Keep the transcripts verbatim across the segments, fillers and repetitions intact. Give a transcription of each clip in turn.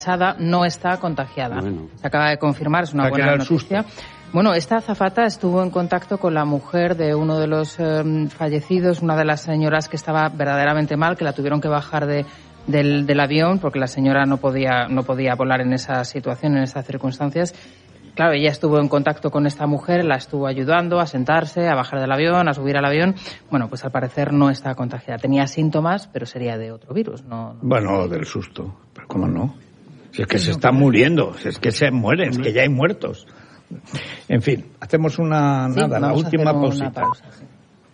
no está contagiada. Bueno. Se acaba de confirmar, es una buena noticia. Bueno, esta azafata estuvo en contacto con la mujer de uno de los eh, fallecidos, una de las señoras que estaba verdaderamente mal, que la tuvieron que bajar de, del, del avión porque la señora no podía, no podía volar en esa situación, en esas circunstancias. Claro, ella estuvo en contacto con esta mujer, la estuvo ayudando a sentarse, a bajar del avión, a subir al avión. Bueno, pues al parecer no está contagiada. Tenía síntomas, pero sería de otro virus, ¿no? Bueno, del susto. Pero ¿cómo no? Si es que se están muriendo, si es que se mueren, es que ya hay muertos. En fin, hacemos una, sí, nada, la última pausita. Pausa, sí.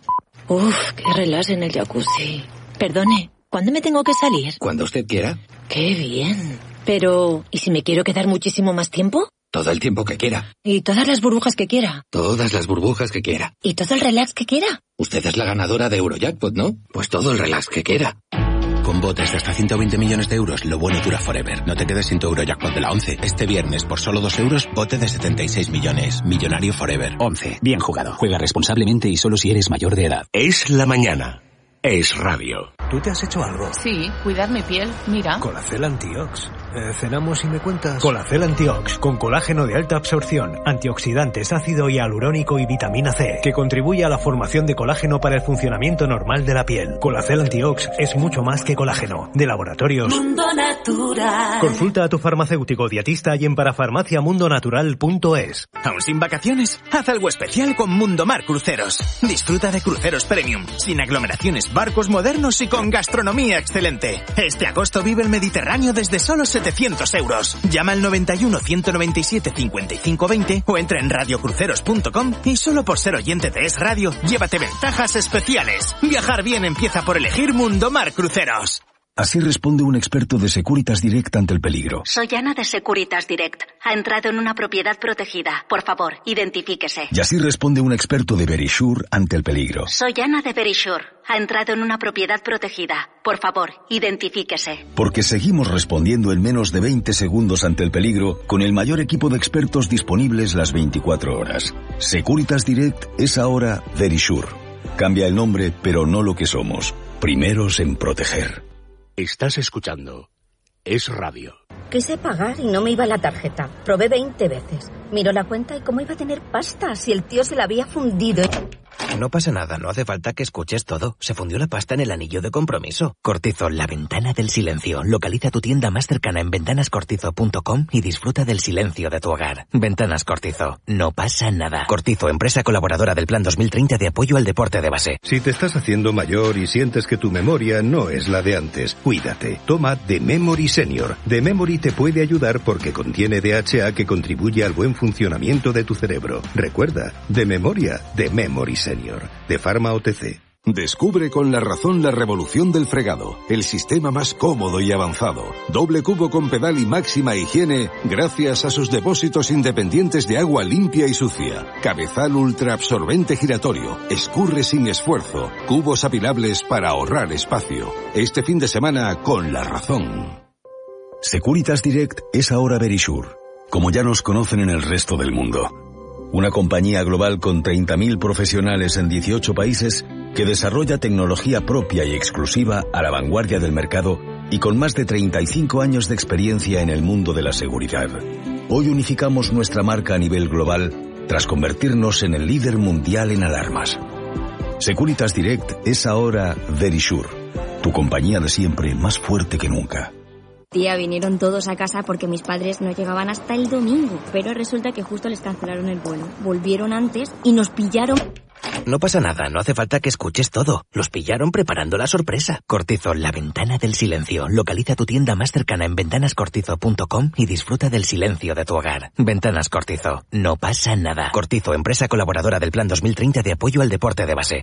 Uf, qué relax en el jacuzzi. Perdone, ¿cuándo me tengo que salir? Cuando usted quiera. Qué bien. Pero, ¿y si me quiero quedar muchísimo más tiempo? Todo el tiempo que quiera. ¿Y todas las burbujas que quiera? Todas las burbujas que quiera. ¿Y todo el relax que quiera? Usted es la ganadora de Eurojackpot, ¿no? Pues todo el relax que quiera. Con botes de hasta ciento veinte millones de euros, lo bueno dura forever. No te quedes sin tu Eurojackpot de la once. Este viernes, por solo dos euros, bote de setenta y seis millones. Millonario forever. once. Bien jugado. Juega responsablemente y solo si eres mayor de edad. Es la mañana. Es radio. ¿Tú te has hecho algo? Sí, cuidar mi piel, mira. Colacel Antiox. Eh, ¿Cenamos y me cuentas? Colacel Antiox, con colágeno de alta absorción, antioxidantes, ácido hialurónico y vitamina C, que contribuye a la formación de colágeno para el funcionamiento normal de la piel. Colacel Antiox es mucho más que colágeno. De Laboratorios Mundo Natural. Consulta a tu farmacéutico dietista y en parafarmacia mundo natural punto es. ¿Aún sin vacaciones? Haz algo especial con Mundomar Cruceros. Disfruta de cruceros premium, sin aglomeraciones, barcos modernos y con gastronomía excelente. Este agosto vive el Mediterráneo desde solo setecientos euros. Llama al noventa y uno, ciento noventa y siete, cincuenta y cinco veinte o entra en radio cruceros punto com y solo por ser oyente de Es Radio, llévate ventajas especiales. Viajar bien empieza por elegir Mundomar Cruceros. Así responde un experto de Securitas Direct ante el peligro. Soy Ana de Securitas Direct. Ha entrado en una propiedad protegida. Por favor, identifíquese. Y así responde un experto de Verisure ante el peligro. Soy Ana de Verisure. Ha entrado en una propiedad protegida. Por favor, identifíquese. Porque seguimos respondiendo en menos de veinte segundos ante el peligro con el mayor equipo de expertos disponibles las veinticuatro horas. Securitas Direct es ahora Verisure. Cambia el nombre, pero no lo que somos. Primeros en proteger. Estás escuchando Es Radio. Quise pagar y no me iba la tarjeta. Probé veinte veces. Miró la cuenta y cómo iba a tener pasta si el tío se la había fundido. No pasa nada, no hace falta que escuches todo. Se fundió la pasta en el anillo de compromiso. Cortizo, la ventana del silencio. Localiza tu tienda más cercana en ventanas cortizo punto com y disfruta del silencio de tu hogar. Ventanas Cortizo. No pasa nada. Cortizo, empresa colaboradora del Plan dos mil treinta de apoyo al deporte de base. Si te estás haciendo mayor y sientes que tu memoria no es la de antes, cuídate. Toma The Memory Senior. The Memory te puede ayudar porque contiene D H A que contribuye al buen funcionamiento de tu cerebro. Recuerda, de memoria, The Memory Senior. De Pharma O T C. Descubre con La Razón la revolución del fregado, el sistema más cómodo y avanzado. Doble cubo con pedal y máxima higiene gracias a sus depósitos independientes de agua limpia y sucia. Cabezal ultraabsorbente giratorio, escurre sin esfuerzo, cubos apilables para ahorrar espacio. Este fin de semana con La Razón. Securitas Direct es ahora Verisure, como ya nos conocen en el resto del mundo. Una compañía global con treinta mil profesionales en dieciocho países que desarrolla tecnología propia y exclusiva a la vanguardia del mercado y con más de treinta y cinco años de experiencia en el mundo de la seguridad. Hoy unificamos nuestra marca a nivel global tras convertirnos en el líder mundial en alarmas. Securitas Direct es ahora Verisure, tu compañía de siempre más fuerte que nunca. Tía, vinieron todos a casa porque mis padres no llegaban hasta el domingo, pero resulta que justo les cancelaron el vuelo. Volvieron antes y nos pillaron. No pasa nada, no hace falta que escuches todo. Los pillaron preparando la sorpresa. Cortizo, la ventana del silencio. Localiza tu tienda más cercana en ventanas cortizo punto com y disfruta del silencio de tu hogar. Ventanas Cortizo. No pasa nada. Cortizo, empresa colaboradora del Plan dos mil treinta de apoyo al deporte de base.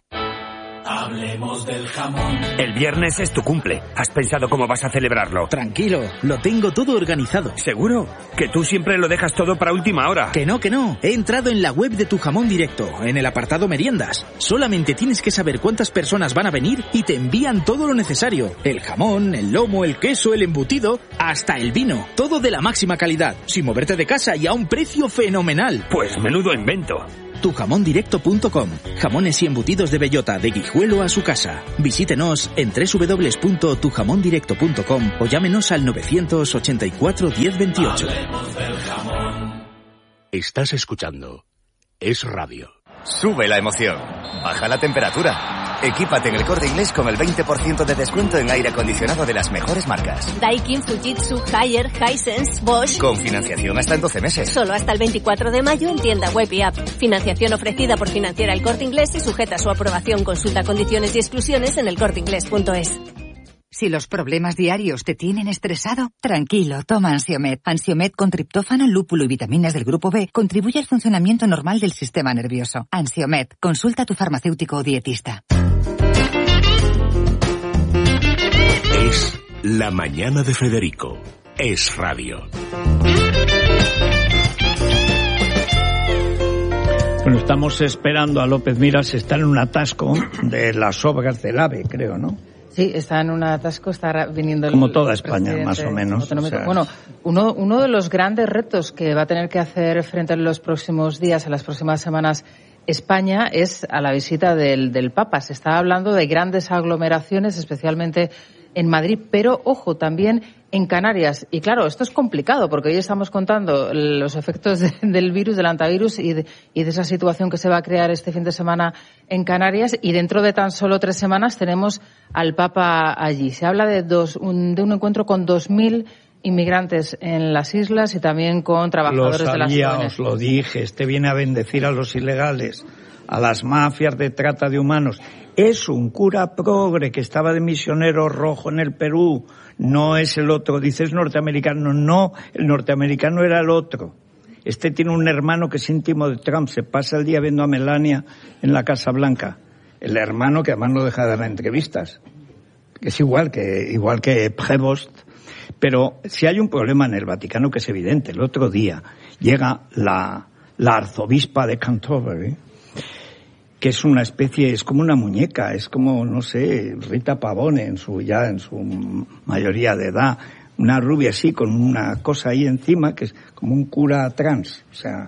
Hablemos del jamón. El viernes es tu cumple. ¿Has pensado cómo vas a celebrarlo? Tranquilo, lo tengo todo organizado. ¿Seguro? Que tú siempre lo dejas todo para última hora. Que no, que no. He entrado en la web de Tu Jamón Directo, en el apartado meriendas. Solamente tienes que saber cuántas personas van a venir y te envían todo lo necesario. El jamón, el lomo, el queso, el embutido, hasta el vino. Todo de la máxima calidad, sin moverte de casa y a un precio fenomenal. Pues menudo invento. tu jamón directo punto com. Jamones y embutidos de bellota de Guijuelo a su casa. Visítenos en doble u doble u doble u punto tu jamón directo punto com o llámenos al novecientos ochenta y cuatro diez veintiocho. Estás escuchando Es Radio. Sube la emoción. Baja la temperatura. Equípate en el Corte Inglés con el veinte por ciento de descuento en aire acondicionado de las mejores marcas. Daikin, Fujitsu, Haier, Hisense, Bosch. Con financiación hasta en doce meses. Solo hasta el veinticuatro de mayo en tienda web y app. Financiación ofrecida por Financiera El Corte Inglés y sujeta a su aprobación. Consulta condiciones y exclusiones en el corte inglés punto es. Si los problemas diarios te tienen estresado, tranquilo, toma Ansiomed. Ansiomed con triptófano, lúpulo y vitaminas del grupo B contribuye al funcionamiento normal del sistema nervioso. Ansiomed, consulta a tu farmacéutico o dietista. Es La Mañana de Federico. Es Radio. Bueno, estamos esperando a López Miras. Está en un atasco de las obras del AVE, creo, ¿no? Sí, está en un atasco, está viniendo el Como toda España, más o menos. O sea... Bueno, uno, uno de los grandes retos que va a tener que hacer frente a los próximos días, en las próximas semanas, España, es a la visita del, del Papa. Se está hablando de grandes aglomeraciones, especialmente en Madrid, pero, ojo, también en Canarias. Y claro, esto es complicado, porque hoy estamos contando los efectos de, del virus, del antivirus, y de, y de esa situación que se va a crear este fin de semana en Canarias, y dentro de tan solo tres semanas tenemos al Papa allí. Se habla de, dos, un, de un encuentro con dos mil inmigrantes en las islas y también con trabajadores lo sabía, de las O N G. Os lo dije, este viene a bendecir a los ilegales, a las mafias de trata de humanos. Es un cura progre que estaba de misionero rojo en el Perú, no es el otro. Dices norteamericano, no, el norteamericano era el otro. Este tiene un hermano que es íntimo de Trump, se pasa el día viendo a Melania en la Casa Blanca. El hermano que además no deja de dar entrevistas. Es igual que, igual que Prevost. Pero si hay un problema en el Vaticano que es evidente. El otro día llega la, la arzobispa de Canterbury, que es una especie, es como una muñeca, es como, no sé, Rita Pavone en su, ya en su mayoría de edad, una rubia así con una cosa ahí encima que es como un cura trans, o sea,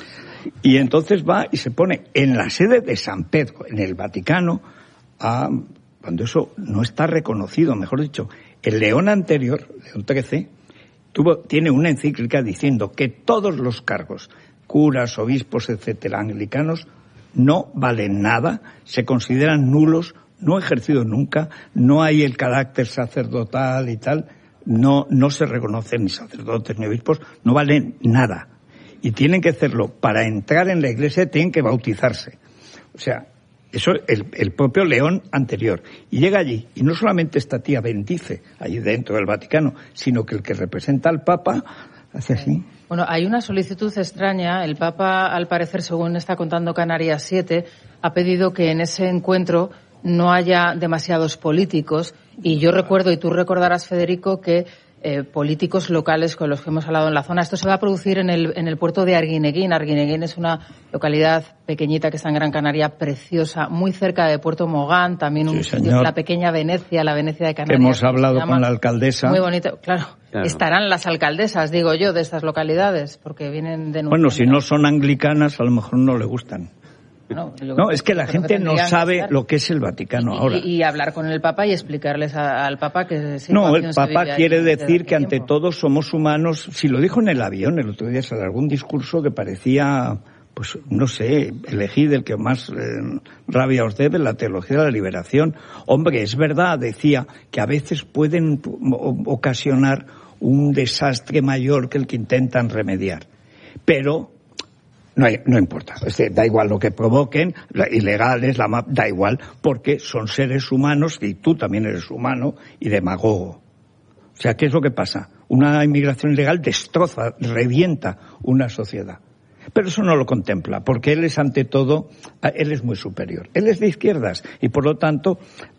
y entonces va y se pone en la sede de San Pedro, en el Vaticano, a, cuando eso no está reconocido, mejor dicho, el León anterior, León trece, tuvo, tiene una encíclica diciendo que todos los cargos, curas, obispos, etcétera, anglicanos, no valen nada, se consideran nulos, no ejercidos nunca, no hay el carácter sacerdotal y tal, no, no se reconocen ni sacerdotes ni obispos, no valen nada. Y tienen que hacerlo, para entrar en la iglesia tienen que bautizarse. O sea, eso el, el propio León anterior. Y llega allí, y no solamente esta tía bendice allí dentro del Vaticano, sino que el que representa al Papa hace así. Bueno, hay una solicitud extraña. El Papa, al parecer, según está contando Canarias siete, ha pedido que en ese encuentro no haya demasiados políticos. Y yo recuerdo, y tú recordarás, Federico, que eh, políticos locales con los que hemos hablado en la zona. Esto se va a producir en el, en el puerto de Arguineguín. Arguineguín es una localidad pequeñita que está en Gran Canaria, preciosa, muy cerca de Puerto Mogán, también un, sí, la pequeña Venecia, la Venecia de Canarias. Hemos hablado con la alcaldesa. Muy bonito, claro. Claro. Estarán las alcaldesas, digo yo, de estas localidades, porque vienen de... Bueno, si no son anglicanas, a lo mejor no le gustan. No, no es que la gente no sabe lo que es el Vaticano y, ahora. Y, y hablar con el Papa y explicarles a, al Papa que... No, el Papa quiere decir que ante todo somos humanos. Si lo dijo en el avión el otro día, en algún discurso que parecía, pues no sé, elegí del que más eh, rabia os debe, la teología de la liberación. Hombre, es verdad, decía, que a veces pueden ocasionar un desastre mayor que el que intentan remediar. Pero no, hay, no importa, es decir, da igual lo que provoquen, la, ilegales, la map, da igual, porque son seres humanos y tú también eres humano y demagogo. O sea, ¿qué es lo que pasa? Una inmigración ilegal destroza, revienta una sociedad. Pero eso no lo contempla, porque él es ante todo, él es muy superior. Él es de izquierdas y por lo tanto,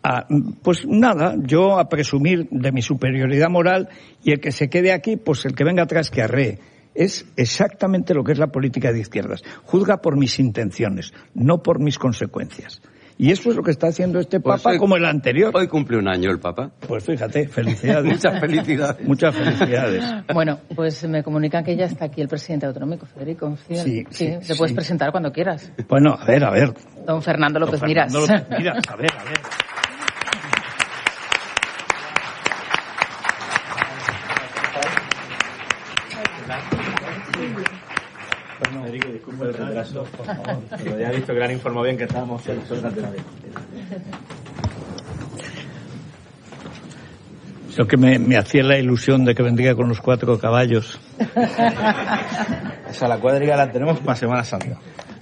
pues nada, yo a presumir de mi superioridad moral y el que se quede aquí, pues el que venga atrás que arree. Es exactamente lo que es la política de izquierdas. Juzga por mis intenciones, no por mis consecuencias. Y eso es lo que está haciendo este pues Papa hoy, como el anterior. Hoy cumple un año el Papa. Pues fíjate, felicidades. Muchas felicidades. Muchas felicidades. Bueno, pues me comunican que ya está aquí el presidente autonómico, Federico. Sí, sí, sí, sí te puedes sí. presentar cuando quieras. Bueno, a ver, a ver. Don Fernando López Don Fernando Miras. López Miras, a ver, a ver. Federico, disculpe el retraso, por favor. Pero ya he visto que le han informado bien que estábamos en la vez. Yo que me, me hacía la ilusión de que vendría con los cuatro caballos. Esa la cuadriga la tenemos para Semana Santa.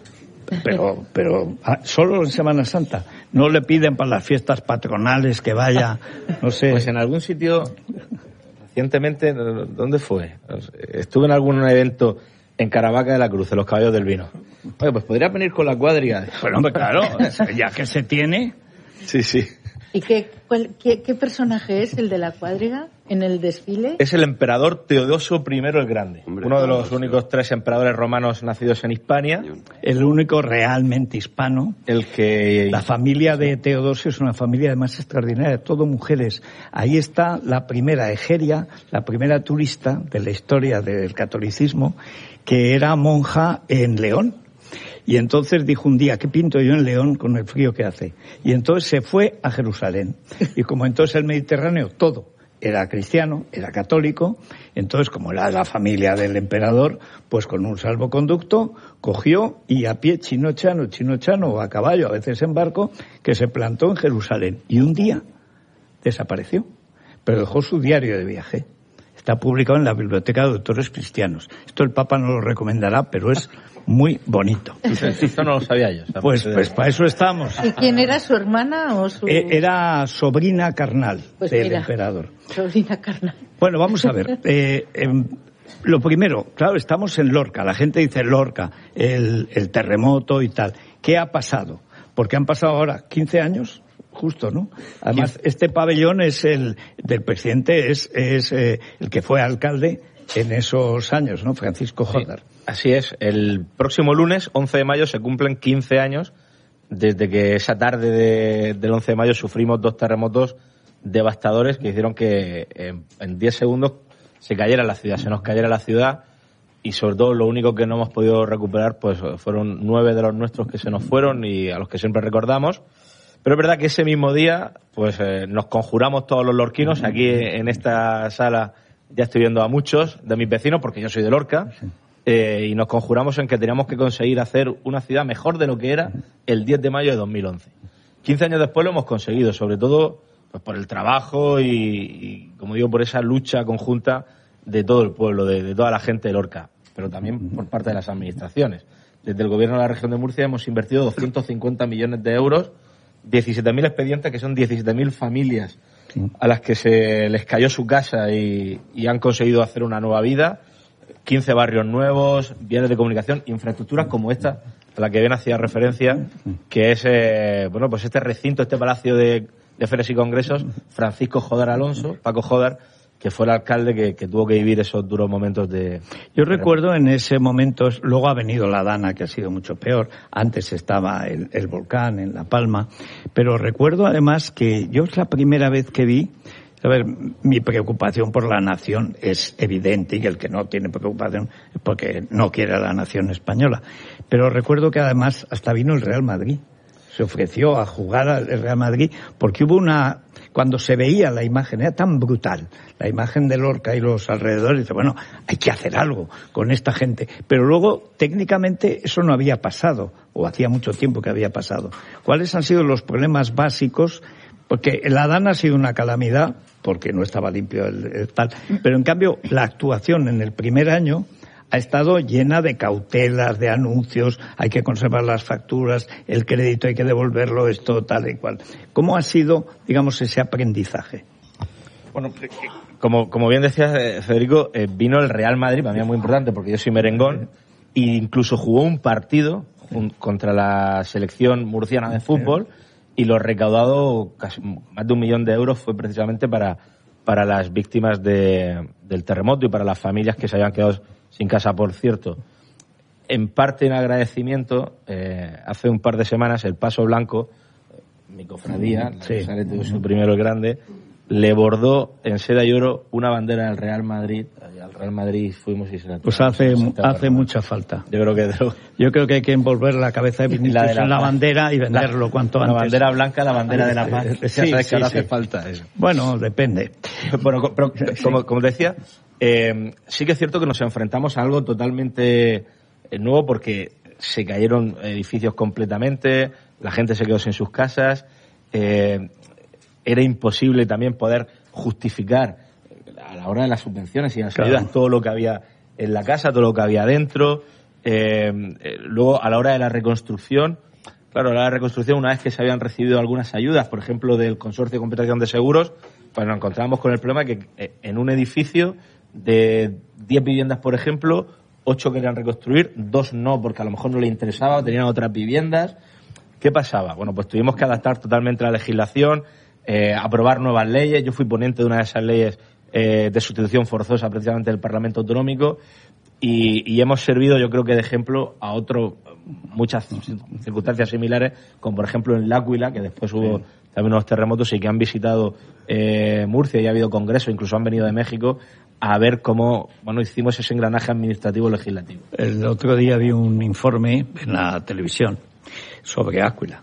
Pero, pero ah, solo en Semana Santa. No le piden para las fiestas patronales que vaya, no sé. Pues en algún sitio, recientemente, ¿dónde fue? Estuve en algún evento en Caravaca de la Cruz, en los caballos del vino. Oye, pues podría venir con la cuadriga. Bueno, hombre, claro, ya que se tiene. Sí, sí. ¿Y qué, cuál, qué, qué personaje es el de la cuadriga en el desfile? Es el emperador Teodoso primero el Grande, Hombre, uno de los Teodoso. únicos tres emperadores romanos nacidos en Hispania. El único realmente hispano. El que... La familia de Teodosio es una familia además extraordinaria, todo mujeres. Ahí está la primera Egeria, la primera turista de la historia del catolicismo, que era monja en León. Y entonces dijo un día, ¿qué pinto yo en León con el frío que hace? Y entonces se fue a Jerusalén. Y como entonces el Mediterráneo todo era cristiano, era católico, entonces como era la familia del emperador, pues con un salvoconducto cogió y a pie chino-chano, chino-chano o a caballo, a veces en barco, que se plantó en Jerusalén. Y un día desapareció, pero dejó su diario de viaje. Está publicado en la Biblioteca de Autores Cristianos. Esto el Papa no lo recomendará, pero es muy bonito. Esto no lo sabía yo. Pues, pues para eso estamos. ¿Y quién era, su hermana o su...? Era sobrina carnal pues del mira, emperador. Sobrina carnal. Bueno, vamos a ver. Eh, eh, lo primero, claro, estamos en Lorca. La gente dice Lorca, el, el terremoto y tal. ¿Qué ha pasado? Porque han pasado ahora quince años... Justo, ¿no? Además, este pabellón es el del presidente, es, es eh, el que fue alcalde en esos años, ¿no? Francisco Jodar. Sí, así es. El próximo lunes, once de mayo, se cumplen quince años desde que esa tarde de, del once de mayo sufrimos dos terremotos devastadores que hicieron que en, en diez segundos se cayera la ciudad, se nos cayera la ciudad y sobre todo lo único que no hemos podido recuperar pues fueron nueve de los nuestros que se nos fueron y a los que siempre recordamos. Pero es verdad que ese mismo día, pues eh, nos conjuramos todos los lorquinos. Aquí en esta sala ya estoy viendo a muchos de mis vecinos, porque yo soy de Lorca, eh, y nos conjuramos en que teníamos que conseguir hacer una ciudad mejor de lo que era el diez de mayo de dos mil once. quince años después lo hemos conseguido, sobre todo pues por el trabajo y, y, como digo, por esa lucha conjunta de todo el pueblo, de, de toda la gente de Lorca, pero también por parte de las administraciones. Desde el gobierno de la región de Murcia hemos invertido doscientos cincuenta millones de euros, diecisiete mil expedientes, que son diecisiete mil familias a las que se les cayó su casa y, y han conseguido hacer una nueva vida, quince barrios nuevos, bienes de comunicación, infraestructuras como esta, a la que bien hacía referencia, que es eh, bueno pues este recinto, este palacio de, de ferias y congresos, Francisco Jodar Alonso, Paco Jodar, que fue el alcalde que, que tuvo que vivir esos duros momentos de... Yo recuerdo en ese momento, luego ha venido la Dana, que ha sido mucho peor, antes estaba el, el volcán en La Palma, pero recuerdo además que yo es la primera vez que vi, a ver, mi preocupación por la nación es evidente y el que no tiene preocupación es porque no quiere a la nación española, pero recuerdo que además hasta vino el Real Madrid. Se ofreció a jugar al Real Madrid porque hubo una... Cuando se veía la imagen, era tan brutal, la imagen de Lorca y los alrededores, dice, bueno, hay que hacer algo con esta gente. Pero luego, técnicamente, eso no había pasado, o hacía mucho tiempo que había pasado. ¿Cuáles han sido los problemas básicos? Porque el Adán ha sido una calamidad, porque no estaba limpio el, el tal, pero en cambio, la actuación en el primer año ha estado llena de cautelas, de anuncios, hay que conservar las facturas, el crédito hay que devolverlo, esto tal y cual. ¿Cómo ha sido, digamos, ese aprendizaje? Bueno, como, como bien decías, Federico, eh, vino el Real Madrid, para mí es muy importante porque yo soy merengón, e incluso jugó un partido un, contra la selección murciana de fútbol y lo recaudado, casi más de un millón de euros, fue precisamente para, para las víctimas de, del terremoto y para las familias que se habían quedado sin casa, por cierto. En parte en agradecimiento, eh, hace un par de semanas el Paso Blanco mi cofradía, sí. el primero el grande, le bordó en seda y oro una bandera del Real Madrid. Al Real Madrid fuimos y se la Pues hace hace mucha falta. Yo creo que yo creo que hay que envolver la cabeza de Vinicius la de la, en la bandera y venderlo la, cuanto la antes. La bandera blanca, la bandera de la paz. Sí, ya sabes sí, que ahora sí. hace falta eso. Bueno, depende. Bueno, pero, como, como decía, eh, sí que es cierto que nos enfrentamos a algo totalmente nuevo porque se cayeron edificios completamente, la gente se quedó sin sus casas, eh, era imposible también poder justificar a la hora de las subvenciones y las claro. ayudas todo lo que había en la casa, todo lo que había dentro. Eh, eh, luego, a la hora de la reconstrucción, claro, a la hora de la reconstrucción, una vez que se habían recibido algunas ayudas, por ejemplo, del Consorcio de Compensación de Seguros, pues nos encontrábamos con el problema que eh, en un edificio de diez viviendas, por ejemplo, ocho querían reconstruir, dos no, porque a lo mejor no les interesaba, o tenían otras viviendas. ¿Qué pasaba? Bueno, pues tuvimos que adaptar totalmente la legislación, eh, aprobar nuevas leyes. Yo fui ponente de una de esas leyes eh, de sustitución forzosa precisamente del Parlamento Autonómico y, y hemos servido, yo creo que de ejemplo a otro, muchas circunstancias similares, como por ejemplo en L'Aquila, que después hubo sí. también unos terremotos y que han visitado eh, Murcia y ha habido congresos, incluso han venido de México a ver cómo, bueno, hicimos ese engranaje administrativo legislativo. El otro día vi un informe en la televisión sobre L'Aquila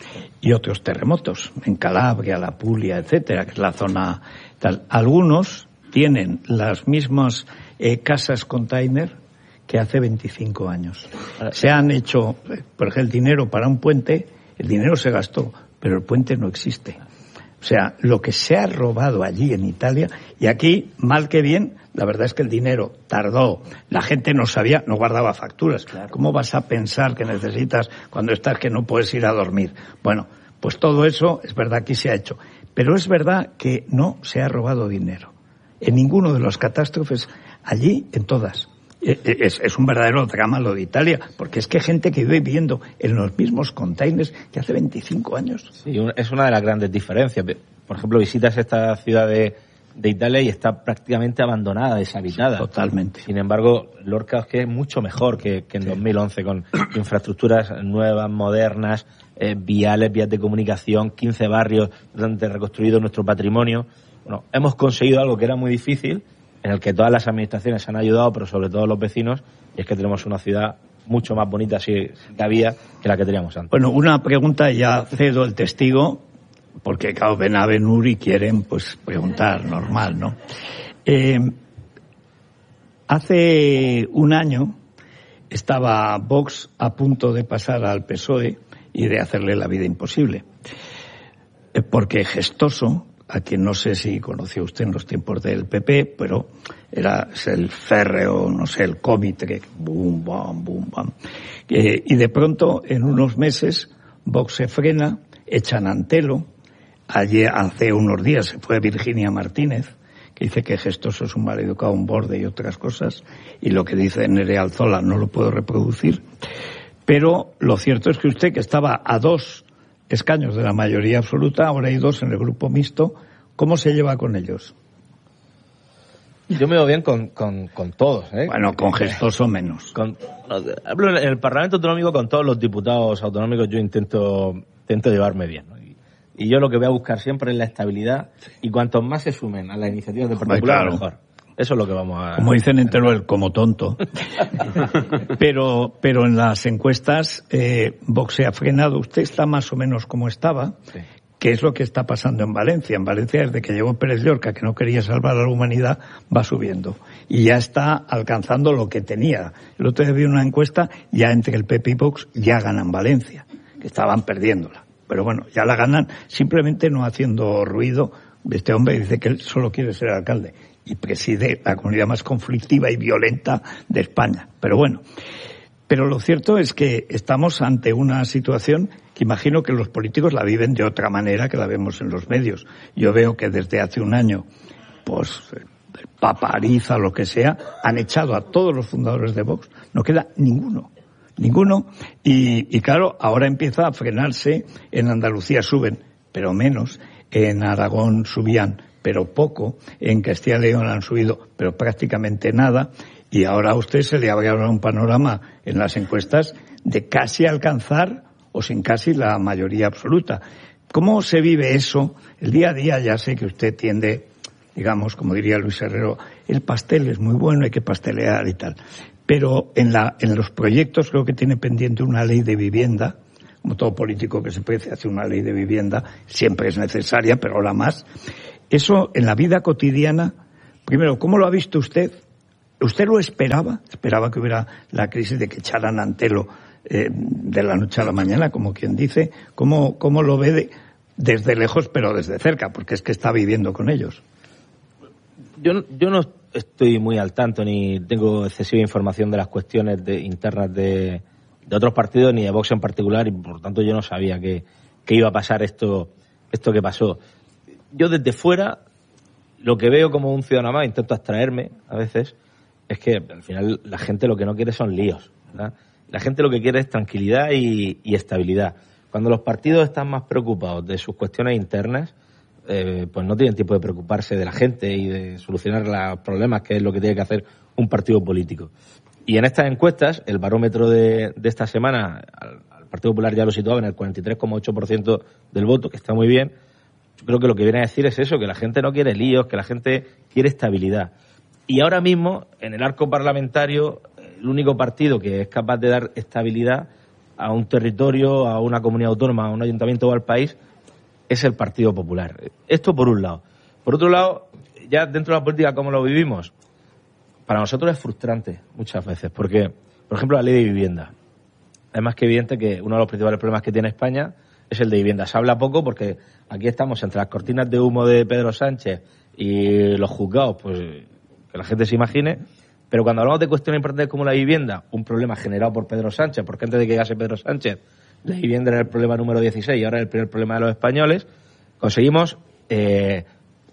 y otros terremotos en Calabria, la Puglia, etcétera, que es la zona tal. Algunos tienen las mismas eh, casas container que hace veinticinco años. Se han hecho, por ejemplo, el dinero para un puente, el dinero se gastó, pero el puente no existe. O sea, lo que se ha robado allí en Italia, y aquí, mal que bien, la verdad es que el dinero tardó, la gente no sabía, no guardaba facturas. Claro. ¿Cómo vas a pensar que necesitas cuando estás que no puedes ir a dormir? Bueno, pues todo eso es verdad que se ha hecho. Pero es verdad que no se ha robado dinero. En ninguno de las catástrofes, allí, en todas. Es, es un verdadero drama lo de Italia, porque es que hay gente que vive viviendo en los mismos containers que hace veinticinco años. Sí, es una de las grandes diferencias. Por ejemplo, visitas esta ciudad de, de Italia y está prácticamente abandonada, deshabitada. Totalmente. Sin embargo, Lorca es que es mucho mejor que, que en sí. dos mil once, con infraestructuras nuevas, modernas, eh, viales, vías de comunicación, quince barrios donde reconstruido nuestro patrimonio. Bueno, hemos conseguido algo que era muy difícil, en el que todas las administraciones han ayudado, pero sobre todo los vecinos, y es que tenemos una ciudad mucho más bonita si había que la que teníamos antes. Bueno, una pregunta, ya cedo el testigo, porque claro, ven a Benur y quieren pues preguntar, normal, ¿no? Eh, hace un año estaba Vox a punto de pasar al P S O E y de hacerle la vida imposible, eh, porque Gestoso, a quien no sé si conoció usted en los tiempos del P P, pero era el férreo, no sé, el cómitre, boom, bam, boom, bam. Eh, y de pronto, en unos meses, Vox se frena, echan a Antelo. Ayer, hace unos días, se fue Virginia Martínez, que dice que Gestoso es un maleducado, un borde y otras cosas, y lo que dice Nerea Alzola no lo puedo reproducir. Pero lo cierto es que usted, que estaba a dos escaños de la mayoría absoluta, ahora hay dos en el grupo mixto, ¿cómo se lleva con ellos? Yo me veo bien con, con, con todos, ¿eh? Bueno, con Gestoso menos. Con, hablo en el Parlamento Autonómico, con todos los diputados autonómicos, yo intento, intento llevarme bien, ¿no? Y, y yo lo que voy a buscar siempre es la estabilidad, y cuantos más se sumen a las iniciativas de particular, claro, mejor. Eso es lo que vamos a... Como dicen en Teruel, como tonto. pero pero en las encuestas, eh, Vox se ha frenado. Usted está más o menos como estaba, sí. Que es lo que está pasando en Valencia. En Valencia, desde que llegó Pérez Llorca, que no quería salvar a la humanidad, va subiendo. Y ya está alcanzando lo que tenía. El otro día vi una encuesta, ya entre el P P y Vox, ya ganan Valencia, que estaban perdiéndola. Pero bueno, ya la ganan, simplemente no haciendo ruido. Este hombre dice que él solo quiere ser alcalde y preside la comunidad más conflictiva y violenta de España. Pero bueno, pero lo cierto es que estamos ante una situación que imagino que los políticos la viven de otra manera que la vemos en los medios. Yo veo que desde hace un año, pues, el Papa Ariza, lo que sea, han echado a todos los fundadores de Vox. No queda ninguno. Ninguno. Y, y claro, ahora empieza a frenarse. En Andalucía suben, pero menos. En Aragón subían, pero poco. En Castilla y León han subido, pero prácticamente nada. Y ahora a usted se le abre ahora un panorama en las encuestas de casi alcanzar, o sin casi, la mayoría absoluta. ¿Cómo se vive eso? El día a día, ya sé que usted tiende, digamos, como diría Luis Herrero, el pastel es muy bueno, hay que pastelear y tal. Pero en, la, en los proyectos creo que tiene pendiente una ley de vivienda, como todo político que se puede hacer una ley de vivienda, siempre es necesaria, pero ahora más. Eso en la vida cotidiana, primero, ¿cómo lo ha visto usted? ¿Usted lo esperaba? ¿Esperaba que hubiera la crisis de que echaran a Antelo eh, de la noche a la mañana, como quien dice? ¿Cómo, cómo lo ve de, desde lejos, pero desde cerca? Porque es que está viviendo con ellos. Yo, yo no estoy muy al tanto, ni tengo excesiva información de las cuestiones de, internas de, de otros partidos, ni de Vox en particular, y por tanto yo no sabía que, que iba a pasar esto, esto que pasó. Yo desde fuera, lo que veo como un ciudadano más, intento abstraerme a veces, es que al final la gente lo que no quiere son líos, ¿verdad? La gente lo que quiere es tranquilidad y, y estabilidad. Cuando los partidos están más preocupados de sus cuestiones internas, eh, pues no tienen tiempo de preocuparse de la gente y de solucionar los problemas, que es lo que tiene que hacer un partido político. Y en estas encuestas, el barómetro de, de esta semana, al, al Partido Popular ya lo situaba en el cuarenta y tres coma ocho por ciento del voto, que está muy bien. Yo creo que lo que viene a decir es eso, que la gente no quiere líos, que la gente quiere estabilidad. Y ahora mismo, en el arco parlamentario, el único partido que es capaz de dar estabilidad a un territorio, a una comunidad autónoma, a un ayuntamiento o al país, es el Partido Popular. Esto por un lado. Por otro lado, ya dentro de la política, ¿cómo lo vivimos? Para nosotros es frustrante muchas veces, porque, por ejemplo, la ley de vivienda. Es más que evidente que uno de los principales problemas que tiene España es el de vivienda. Se habla poco porque aquí estamos entre las cortinas de humo de Pedro Sánchez y los juzgados, pues que la gente se imagine, pero cuando hablamos de cuestiones importantes como la vivienda, un problema generado por Pedro Sánchez, porque antes de que llegase Pedro Sánchez, la vivienda era el problema número dieciséis y ahora es el primer problema de los españoles, conseguimos eh,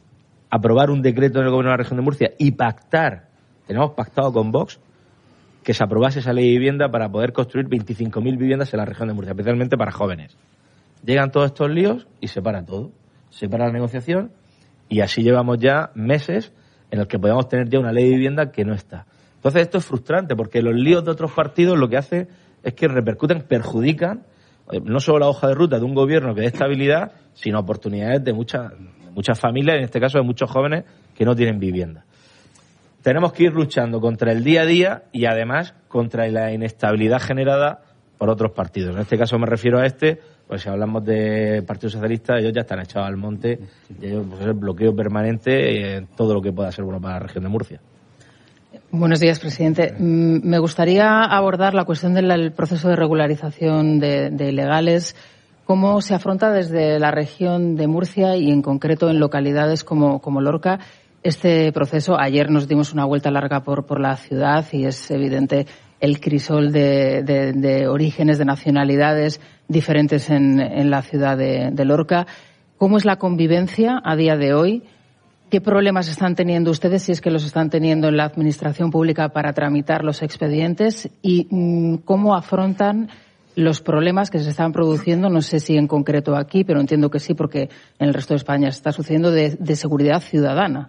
aprobar un decreto en el Gobierno de la Región de Murcia y pactar, tenemos pactado con Vox, que se aprobase esa ley de vivienda para poder construir veinticinco mil viviendas en la Región de Murcia, especialmente para jóvenes. Llegan todos estos líos y se para todo, se para la negociación y así llevamos ya meses en el que podemos tener ya una ley de vivienda que no está. Entonces esto es frustrante porque los líos de otros partidos lo que hace es que repercuten, perjudican no solo la hoja de ruta de un gobierno que dé estabilidad, sino oportunidades de muchas, de muchas familias, en este caso de muchos jóvenes que no tienen vivienda. Tenemos que ir luchando contra el día a día y además contra la inestabilidad generada por otros partidos. En este caso me refiero a este, pues si hablamos de Partido Socialista, ellos ya están echados al monte, y ellos pues, el bloqueo permanente en todo lo que pueda ser bueno para la región de Murcia. Buenos días, presidente. Me gustaría abordar la cuestión del proceso de regularización de, de ilegales. ¿Cómo se afronta desde la región de Murcia y en concreto en localidades como, como Lorca este proceso? Ayer nos dimos una vuelta larga por, por la ciudad y es evidente el crisol de, de, de orígenes, de nacionalidades diferentes en, en la ciudad de, de Lorca. ¿Cómo es la convivencia a día de hoy? ¿Qué problemas están teniendo ustedes, si es que los están teniendo en la administración pública para tramitar los expedientes? ¿Y mmm, cómo afrontan los problemas que se están produciendo, no sé si en concreto aquí, pero entiendo que sí, porque en el resto de España está sucediendo, de, de seguridad ciudadana?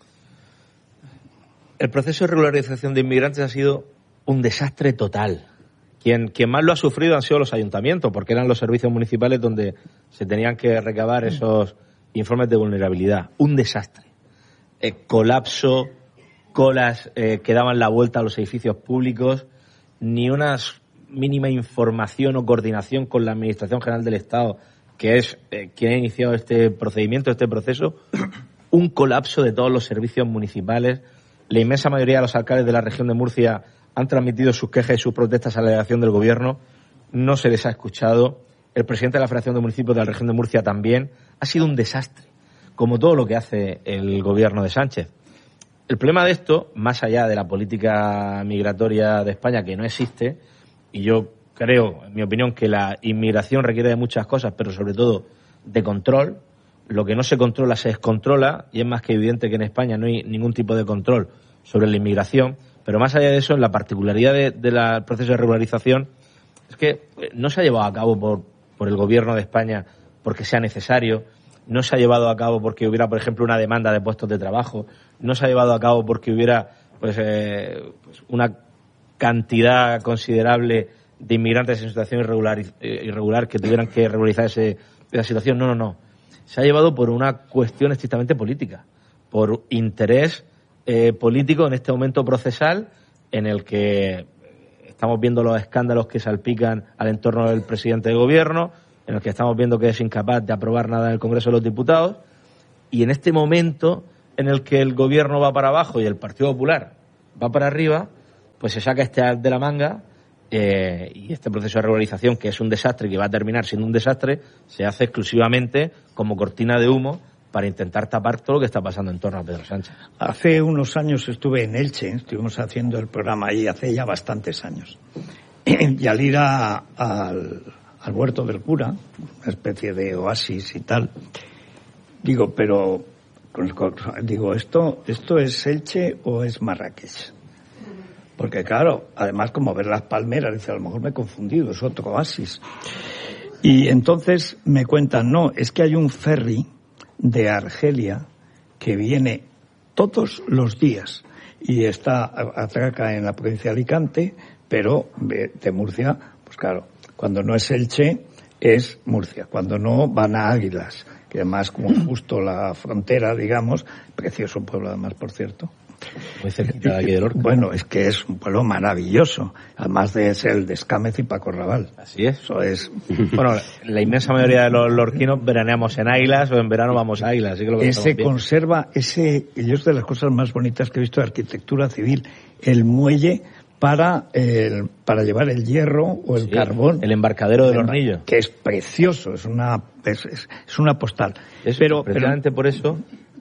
El proceso de regularización de inmigrantes ha sido un desastre total. Quien, quien más lo ha sufrido han sido los ayuntamientos, porque eran los servicios municipales donde se tenían que recabar esos informes de vulnerabilidad. Un desastre. Eh, colapso, colas eh, que daban la vuelta a los edificios públicos, ni una mínima información o coordinación con la Administración General del Estado, que es eh, quien ha iniciado este procedimiento, este proceso. Un colapso de todos los servicios municipales. La inmensa mayoría de los alcaldes de la región de Murcia han transmitido sus quejas y sus protestas a la delegación del Gobierno. No se les ha escuchado. El presidente de la Federación de Municipios de la región de Murcia también. Ha sido un desastre, como todo lo que hace el Gobierno de Sánchez. El problema de esto, más allá de la política migratoria de España, que no existe, y yo creo, en mi opinión, que la inmigración requiere de muchas cosas, pero sobre todo de control. Lo que no se controla se descontrola, y es más que evidente que en España no hay ningún tipo de control sobre la inmigración. Pero más allá de eso, la particularidad del de de proceso de regularización es que no se ha llevado a cabo por, por el Gobierno de España porque sea necesario, no se ha llevado a cabo porque hubiera, por ejemplo, una demanda de puestos de trabajo, no se ha llevado a cabo porque hubiera pues, eh, pues una cantidad considerable de inmigrantes en situación irregular, irregular que tuvieran que regularizar ese, la situación. No, no, no. Se ha llevado por una cuestión estrictamente política, por interés eh, político en este momento procesal en el que estamos viendo los escándalos que salpican al entorno del presidente de gobierno, en el que estamos viendo que es incapaz de aprobar nada en el Congreso de los Diputados, y en este momento en el que el gobierno va para abajo y el Partido Popular va para arriba, pues se saca este as de la manga eh, y este proceso de regularización, que es un desastre, que va a terminar siendo un desastre, se hace exclusivamente como cortina de humo para intentar tapar todo lo que está pasando en torno a Pedro Sánchez. Hace unos años estuve en Elche, estuvimos haciendo el programa ahí hace ya bastantes años. Y al ir a, al, al huerto del cura, una especie de oasis y tal, digo, pero digo, ¿esto, esto es Elche o es Marrakech? Porque claro, además como ver las palmeras, dice, a lo mejor me he confundido, es otro oasis. Y entonces me cuentan, no, es que hay un ferry de Argelia que viene todos los días y está atraca en la provincia de Alicante, pero de Murcia, pues claro, cuando no es Elche es Murcia, cuando no van a Águilas, que además como justo la frontera, digamos, precioso pueblo además, por cierto. Muy cerquita de aquí de Lorca. Bueno, es que es un pueblo maravilloso, además de ser el de Escámez y Paco Raval. Así es. Eso es. Bueno, la inmensa mayoría de los lorquinos veraneamos en Águilas o en verano vamos a Águilas. Así que lo ese conserva, ese, y es de las cosas más bonitas que he visto de arquitectura civil, el muelle para el, para llevar el hierro o el sí, carbón. El embarcadero del Hornillo. Que es precioso, es una, es, es, es una postal. Eso, pero precisamente pero, por eso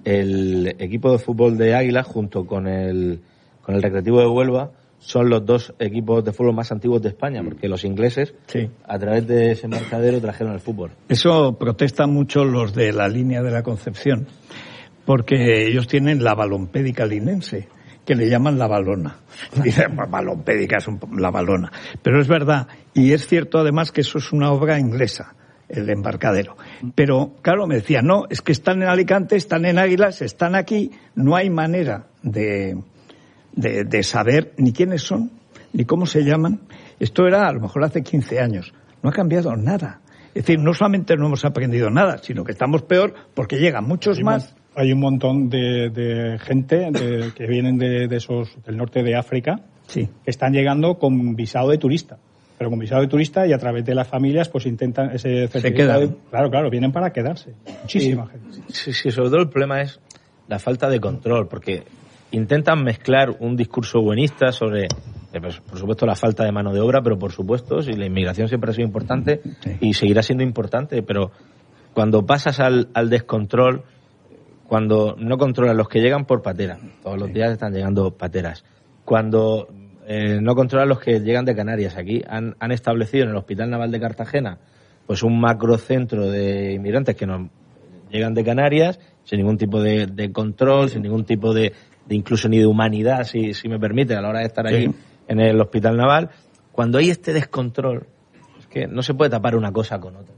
el equipo de fútbol de Águila junto con el con el Recreativo de Huelva son los dos equipos de fútbol más antiguos de España, porque los ingleses sí. a través de ese embarcadero trajeron el fútbol. Eso protestan mucho los de la línea de la Concepción, porque ellos tienen la balompédica linense, que le llaman la balona. Dicen, balompédica es un, la balona. Pero es verdad, y es cierto además que eso es una obra inglesa, el embarcadero. Pero, claro, me decía, no, es que están en Alicante, están en Águilas, están aquí, no hay manera de, de, de saber ni quiénes son, ni cómo se llaman. Esto era a lo mejor hace quince años. No ha cambiado nada. Es decir, no solamente no hemos aprendido nada, sino que estamos peor porque llegan muchos hay más. Un, hay un montón de, de gente de, que vienen de, de esos del norte de África sí. que están llegando con visado de turista. Pero con visado de turista y a través de las familias pues intentan ese certificado. Se quedan. Claro, claro, vienen para quedarse. Muchísima sí, gente. Sí, sí, sobre todo el problema es la falta de control, porque intentan mezclar un discurso buenista sobre, eh, pues, por supuesto, la falta de mano de obra, pero por supuesto, si la inmigración siempre ha sido importante sí. y seguirá siendo importante, pero cuando pasas al, al descontrol, cuando no controlas los que llegan por patera, todos los días están llegando pateras, cuando Eh, no controlan los que llegan de Canarias. Aquí han, han establecido en el Hospital Naval de Cartagena pues un macrocentro de inmigrantes que nos llegan de Canarias sin ningún tipo de, de control, sin ningún tipo de, de incluso ni de humanidad, si, si me permite, a la hora de estar allí sí. en el Hospital Naval. Cuando hay este descontrol, es que no se puede tapar una cosa con otra.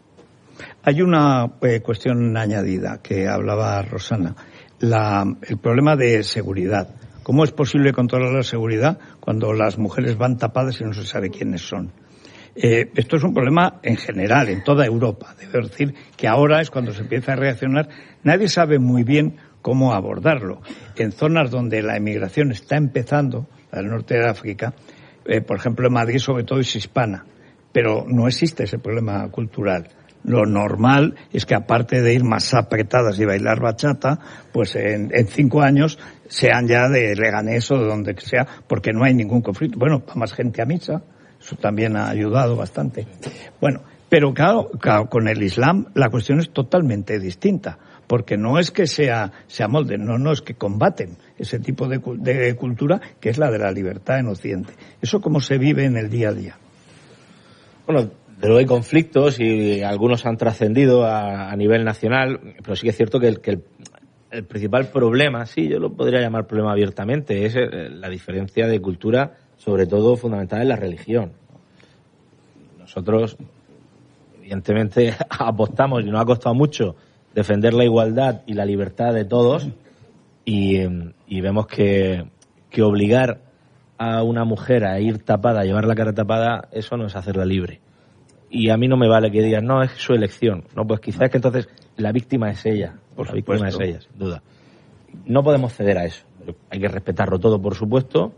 Hay una eh, cuestión añadida que hablaba Rosana, la, el problema de seguridad. ¿Cómo es posible controlar la seguridad cuando las mujeres van tapadas y no se sabe quiénes son? Eh, esto es un problema en general, en toda Europa. Debo decir que ahora es cuando se empieza a reaccionar. Nadie sabe muy bien cómo abordarlo. En zonas donde la emigración está empezando, al norte de África, eh, por ejemplo en Madrid sobre todo es hispana, pero no existe ese problema cultural. Lo normal es que aparte de ir más apretadas y bailar bachata, pues en, en cinco años sean ya de Leganés o de donde sea, porque no hay ningún conflicto. Bueno, va más gente a misa, eso también ha ayudado bastante. Bueno, pero claro, claro, con el Islam la cuestión es totalmente distinta, porque no es que sea, se amolden, no, no, es que combaten ese tipo de, de cultura que es la de la libertad en Occidente. ¿Eso cómo se vive en el día a día? Bueno, de luego hay conflictos y algunos han trascendido a, a nivel nacional, pero sí que es cierto que el, que el, el principal problema, sí, yo lo podría llamar problema abiertamente, es la diferencia de cultura, sobre todo fundamental en la religión. Nosotros, evidentemente, apostamos y nos ha costado mucho defender la igualdad y la libertad de todos y, y vemos que, que obligar a una mujer a ir tapada, a llevar la cara tapada, eso no es hacerla libre. y a mí no me vale que digan, no, es su elección. No, pues quizás es que entonces la víctima es ella. Por la víctima supuesto. es ella, sin duda. No podemos ceder a eso. Hay que respetarlo todo, por supuesto,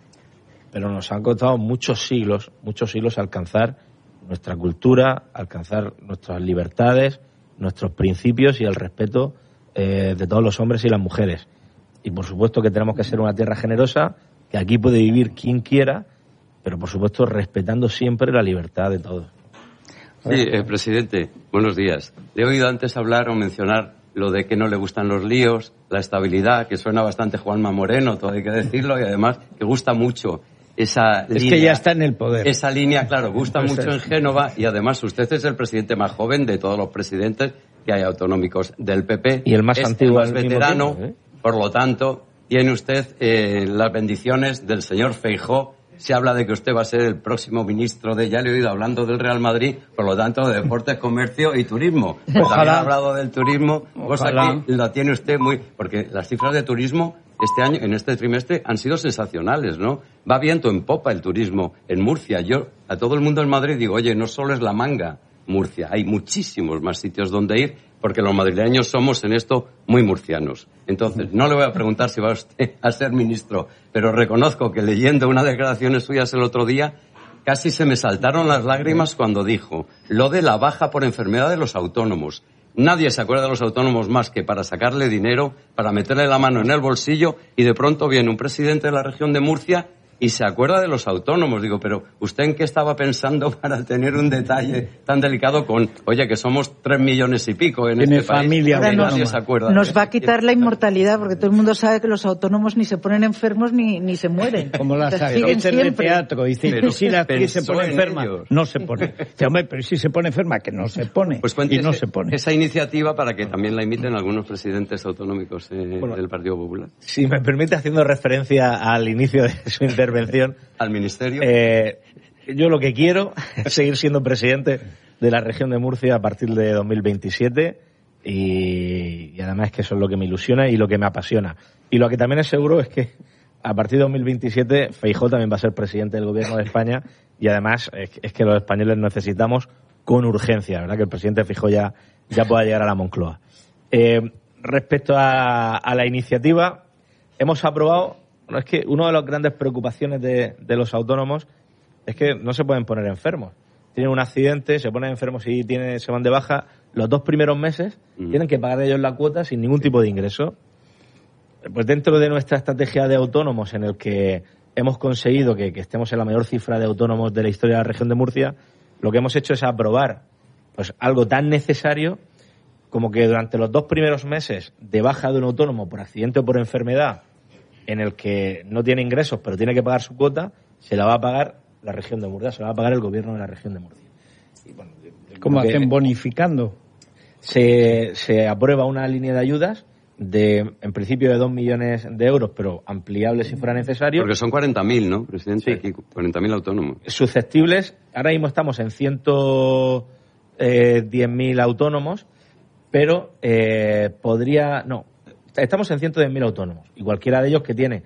pero nos han costado muchos siglos, muchos siglos alcanzar nuestra cultura, alcanzar nuestras libertades, nuestros principios y el respeto eh, de todos los hombres y las mujeres. Y por supuesto que tenemos que ser una tierra generosa, que aquí puede vivir quien quiera, pero por supuesto respetando siempre la libertad de todos. Sí, eh, presidente, buenos días. Le he oído antes hablar o mencionar lo de que no le gustan los líos, la estabilidad, que suena bastante Juanma Moreno, todo hay que decirlo, y además que gusta mucho esa es línea. Es que ya está en el poder. Esa línea, claro, gusta Pues mucho es. en Génova, y además usted es el presidente más joven de todos los presidentes que hay autonómicos del P P. Y el más es antiguo el más al mismo veterano, tiempo, ¿eh? Por lo tanto, tiene usted eh, las bendiciones del señor Feijóo. Se habla de que usted va a ser el próximo ministro de, ya le he oído hablando del Real Madrid, por lo tanto, de Deportes, Comercio y Turismo. Pues Ojalá. también ha hablado del turismo, cosa Ojalá. que la tiene usted muy... Porque las cifras de turismo este año, en este trimestre, han sido sensacionales, ¿no? Va viento en popa el turismo en Murcia. Yo a todo el mundo en Madrid digo, oye, no solo es La Manga, Murcia, hay muchísimos más sitios donde ir, porque los madrileños somos en esto muy murcianos. Entonces, no le voy a preguntar si va usted a ser ministro, pero reconozco que leyendo unas declaraciones suyas el otro día, casi se me saltaron las lágrimas cuando dijo lo de la baja por enfermedad de los autónomos. Nadie se acuerda de los autónomos más que para sacarle dinero, para meterle la mano en el bolsillo, y de pronto viene un presidente de la región de Murcia y se acuerda de los autónomos. Digo, pero ¿usted en qué estaba pensando para tener un detalle tan delicado con, oye, que somos tres millones y pico en Tiene este país? familia Ahora autónoma. nadie se acuerda. Nos va a quitar la inmortalidad, porque todo el mundo sabe que los autónomos ni se ponen enfermos ni, ni se mueren. Como las O sea, siguen actrices de siempre. teatro. Dicen, Pero si la actriz se pensó pone en enferma, ellos. no se pone. Dice, hombre, pero si se pone enferma, que no se pone. Pues y cuéntese no se pone. esa iniciativa para que también la imiten algunos presidentes autonómicos eh, Bueno. del Partido Popular. Si me permite, haciendo referencia al inicio de su intervención, Al ministerio. eh, yo lo que quiero es seguir siendo presidente de la región de Murcia a partir de dos mil veintisiete y, y además es que eso es lo que me ilusiona y lo que me apasiona. Y lo que también es seguro es que a partir de dos mil veintisiete Feijóo también va a ser presidente del gobierno de España y además es, es que los españoles necesitamos con urgencia, ¿verdad? Que el presidente Feijóo ya, ya pueda llegar a la Moncloa. Eh, respecto a, a la iniciativa, hemos aprobado, bueno, es que una de las grandes preocupaciones de, de los autónomos es que no se pueden poner enfermos. Tienen un accidente, se ponen enfermos y tienen, se van de baja. Los dos primeros meses mm. tienen que pagar ellos la cuota sin ningún tipo de ingreso. Pues dentro de nuestra estrategia de autónomos, en el que hemos conseguido que, que estemos en la mayor cifra de autónomos de la historia de la región de Murcia, lo que hemos hecho es aprobar pues algo tan necesario como que durante los dos primeros meses de baja de un autónomo por accidente o por enfermedad, en el que no tiene ingresos pero tiene que pagar su cuota, se la va a pagar la región de Murcia, se la va a pagar el gobierno de la región de Murcia. Y bueno, ¿Cómo hacen? Bonificando. Se, se aprueba una línea de ayudas de, en principio, de dos millones de euros, pero ampliable si fuera necesario. Porque son cuarenta mil, ¿no, presidente? Sí. Aquí, cuarenta mil autónomos. Susceptibles, ahora mismo estamos en ciento diez mil autónomos, pero eh, podría... No, estamos en ciento diez mil autónomos, y cualquiera de ellos que tiene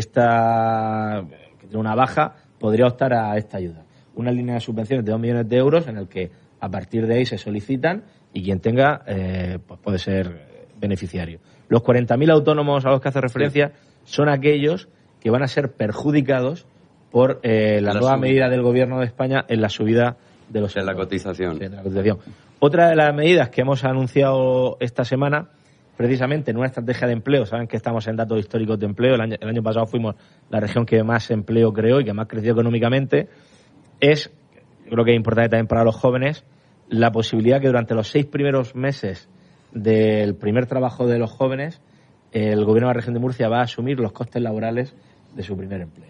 esta que tiene una baja podría optar a esta ayuda. Una línea de subvenciones de dos millones de euros en el que a partir de ahí se solicitan y quien tenga eh, pues puede ser beneficiario. Los cuarenta mil autónomos a los que hace referencia sí. son aquellos que van a ser perjudicados por eh, la, la nueva subida. medida del Gobierno de España en la subida de los de la cotización. Sí, de la cotización. Otra de las medidas que hemos anunciado esta semana, precisamente en una estrategia de empleo, saben que estamos en datos históricos de empleo, el año, el año pasado fuimos la región que más empleo creó y que más creció económicamente, es, yo creo que es importante también para los jóvenes, la posibilidad que durante los seis primeros meses del primer trabajo de los jóvenes, el gobierno de la región de Murcia va a asumir los costes laborales de su primer empleo.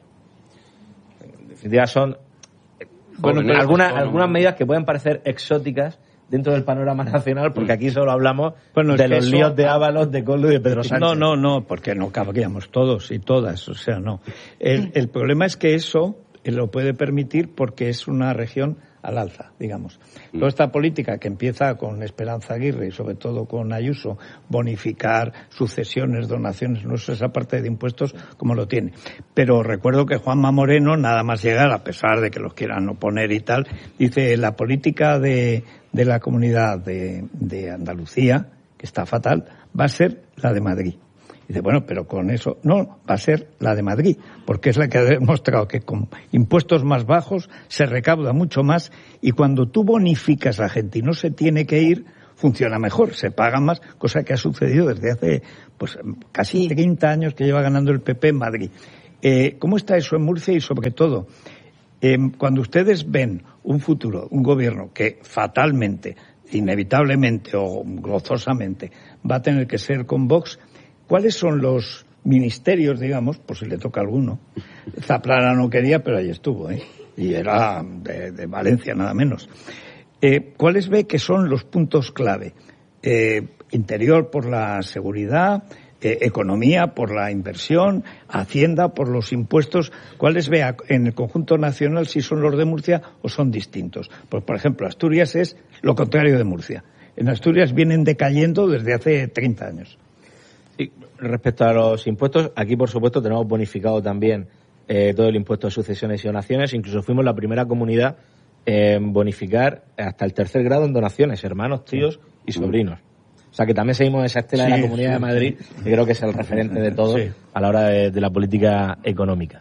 En definitiva son bueno, algunas, algunas medidas que pueden parecer exóticas dentro del panorama nacional, porque aquí solo hablamos bueno, de los eso... líos de Ábalos, de Coldo y de Pedro Sánchez. No, no, no, porque no cabríamos todos y todas, o sea, no. El, el problema es que eso eh, lo puede permitir porque es una región al alza, digamos. Toda esta política que empieza con Esperanza Aguirre y sobre todo con Ayuso, bonificar sucesiones, donaciones, no sé esa parte de impuestos como lo tiene. Pero recuerdo que Juanma Moreno, nada más llegar, a pesar de que los quieran oponer y tal, dice la política de, de la comunidad de, de Andalucía, que está fatal, va a ser la de Madrid. Dice, bueno, pero con eso, no, va a ser la de Madrid, porque es la que ha demostrado que con impuestos más bajos se recauda mucho más y cuando tú bonificas a la gente y no se tiene que ir, funciona mejor, se paga más, cosa que ha sucedido desde hace pues casi treinta años que lleva ganando el P P en Madrid. Eh, ¿Cómo está eso en Murcia? Y sobre todo, eh, cuando ustedes ven un futuro, un gobierno que fatalmente, inevitablemente o gozosamente va a tener que ser con Vox, ¿cuáles son los ministerios, digamos, por si le toca alguno? Zaplana no quería, pero ahí estuvo, ¿eh? Y era de, de Valencia, nada menos. Eh, ¿Cuáles ve que son los puntos clave? Eh, interior por la seguridad, eh, economía por la inversión, Hacienda por los impuestos. ¿Cuáles ve en el conjunto nacional si son los de Murcia o son distintos? Pues, por ejemplo, Asturias es lo contrario de Murcia. En Asturias vienen decayendo desde hace treinta años. Sí, respecto a los impuestos, aquí por supuesto tenemos bonificado también eh, todo el impuesto de sucesiones y donaciones. Incluso fuimos la primera comunidad en bonificar hasta el tercer grado en donaciones, hermanos, tíos y sobrinos. O sea que también seguimos esa estela sí, de la Comunidad sí, de Madrid, sí. que creo que es el referente de todos sí. a la hora de, de la política económica.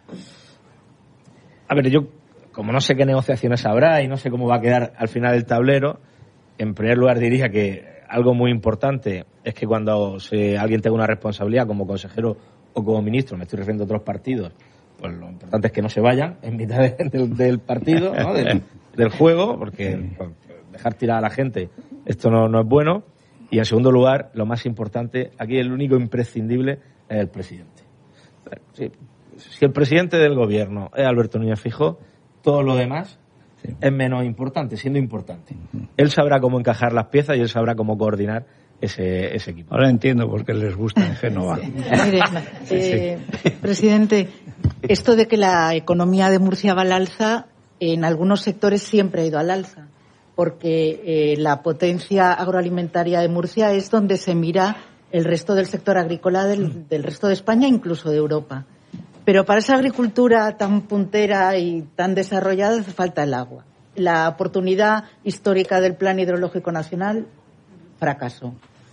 A ver, yo como no sé qué negociaciones habrá y no sé cómo va a quedar al final el tablero, en primer lugar diría que algo muy importante es que cuando se, alguien tenga una responsabilidad como consejero o como ministro, me estoy refiriendo a otros partidos, pues lo importante es que no se vayan en mitad de, del, del partido, ¿no? del, del juego, porque pues, dejar tirar a la gente, esto no, no es bueno. Y en segundo lugar, lo más importante, aquí el único imprescindible es el presidente. Si, si el presidente del gobierno es Alberto Núñez Feijóo, todo lo demás sí. es menos importante, siendo importante. Uh-huh. Él sabrá cómo encajar las piezas y él sabrá cómo coordinar ese, ese equipo. Ahora entiendo por qué les gusta en Génova. Sí. Mire, eh, sí. presidente, esto de que la economía de Murcia va al alza, en algunos sectores siempre ha ido al alza, porque eh, la potencia agroalimentaria de Murcia es donde se mira el resto del sector agrícola del, del resto de España, incluso de Europa. Pero para esa agricultura tan puntera y tan desarrollada hace falta el agua. La oportunidad histórica del Plan Hidrológico Nacional fracasó.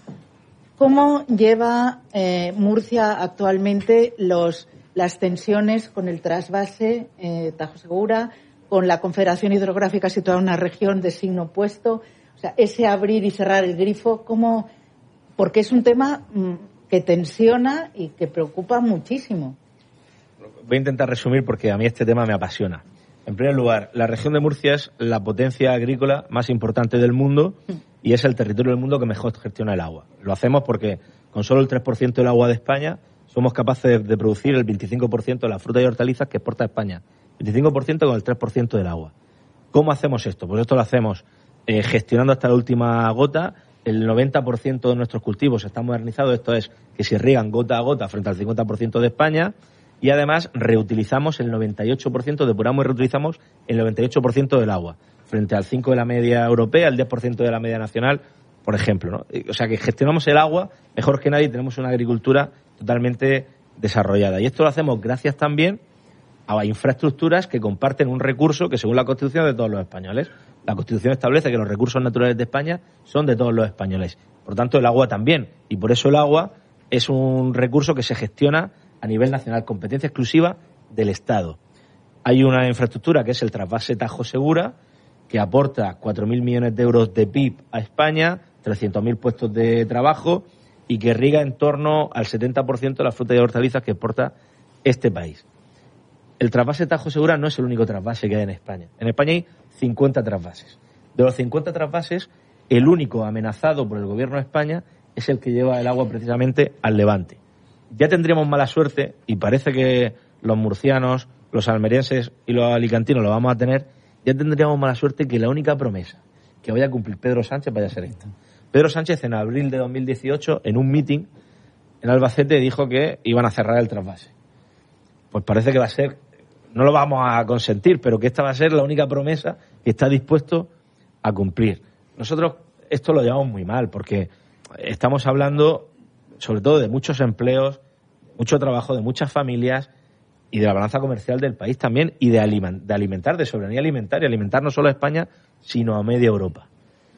¿Cómo lleva eh, Murcia actualmente los, las tensiones con el trasvase eh, Tajo Segura, con la Confederación Hidrográfica situada en una región de signo opuesto? O sea, ese abrir y cerrar el grifo, ¿cómo? Porque es un tema mmm, que tensiona y que preocupa muchísimo. Voy a intentar resumir porque a mí este tema me apasiona. En primer lugar, la región de Murcia es la potencia agrícola más importante del mundo y es el territorio del mundo que mejor gestiona el agua. Lo hacemos porque con solo el tres por ciento del agua de España somos capaces de producir el veinticinco por ciento de las frutas y hortalizas que exporta España. veinticinco por ciento con el tres por ciento del agua. ¿Cómo hacemos esto? Pues esto lo hacemos eh, gestionando hasta la última gota. El noventa por ciento de nuestros cultivos están modernizados, esto es, que se riegan gota a gota frente al cincuenta por ciento de España. Y además reutilizamos el noventa y ocho por ciento, depuramos y reutilizamos el noventa y ocho por ciento del agua, frente al cinco por ciento de la media europea, el diez por ciento de la media nacional, por ejemplo, ¿no? O sea que gestionamos el agua mejor que nadie y tenemos una agricultura totalmente desarrollada. Y esto lo hacemos gracias también a infraestructuras que comparten un recurso que según la Constitución es de todos los españoles. La Constitución establece que los recursos naturales de España son de todos los españoles. Por tanto, el agua también. Y por eso el agua es un recurso que se gestiona a nivel nacional, competencia exclusiva del Estado. Hay una infraestructura que es el trasvase Tajo Segura, que aporta cuatro mil millones de euros de P I B a España, trescientos mil puestos de trabajo y que irriga en torno al setenta por ciento de las frutas y hortalizas que exporta este país. El trasvase Tajo Segura no es el único trasvase que hay en España. En España hay cincuenta trasvases. De los cincuenta trasvases, el único amenazado por el gobierno de España es el que lleva el agua precisamente al Levante. Ya tendríamos mala suerte, y parece que los murcianos, los almerienses y los alicantinos lo vamos a tener, ya tendríamos mala suerte que la única promesa que vaya a cumplir Pedro Sánchez vaya a ser esta. Pedro Sánchez en abril de dos mil dieciocho, en un meeting en Albacete, dijo que iban a cerrar el trasvase. Pues parece que va a ser no lo vamos a consentir, pero que esta va a ser la única promesa que está dispuesto a cumplir. Nosotros esto lo llevamos muy mal, porque estamos hablando sobre todo de muchos empleos, mucho trabajo, de muchas familias y de la balanza comercial del país también, y de alimentar, de soberanía alimentaria, alimentar no solo a España, sino a media Europa.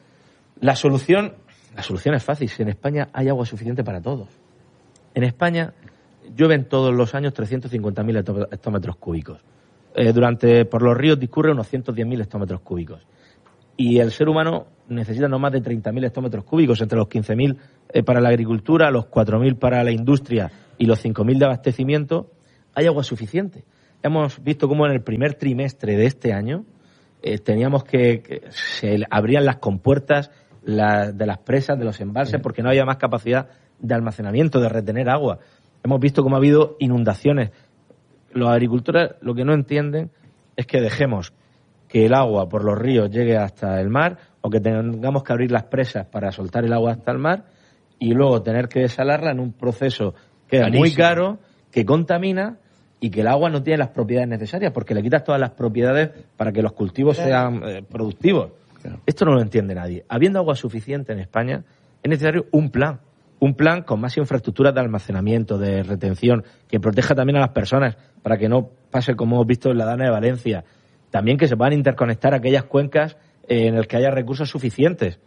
La solución, la solución es fácil. Si en España hay agua suficiente para todos. En España llueven todos los años trescientos cincuenta mil hectómetros cúbicos. Eh, durante, por los ríos discurren unos ciento diez mil hectómetros cúbicos. Y el ser humano necesita no más de treinta mil hectómetros cúbicos, entre los quince mil eh, para la agricultura, los cuatro mil para la industria y los cinco mil de abastecimiento. Hay agua suficiente. Hemos visto cómo en el primer trimestre de este año eh, teníamos que, que se abrían las compuertas la, de las presas, de los embalses, porque no había más capacidad de almacenamiento, de retener agua. Hemos visto cómo ha habido inundaciones. Los agricultores lo que no entienden es que dejemos que el agua por los ríos llegue hasta el mar, o que tengamos que abrir las presas para soltar el agua hasta el mar y luego tener que desalarla en un proceso que es muy caro, que contamina y que el agua no tiene las propiedades necesarias, porque le quitas todas las propiedades para que los cultivos sean eh, productivos. Claro. Esto no lo entiende nadie. Habiendo agua suficiente en España, es necesario un plan. Un plan con más infraestructuras de almacenamiento, de retención, que proteja también a las personas para que no pase como hemos visto en la Dana de Valencia. También que se puedan interconectar aquellas cuencas en las que haya recursos suficientes.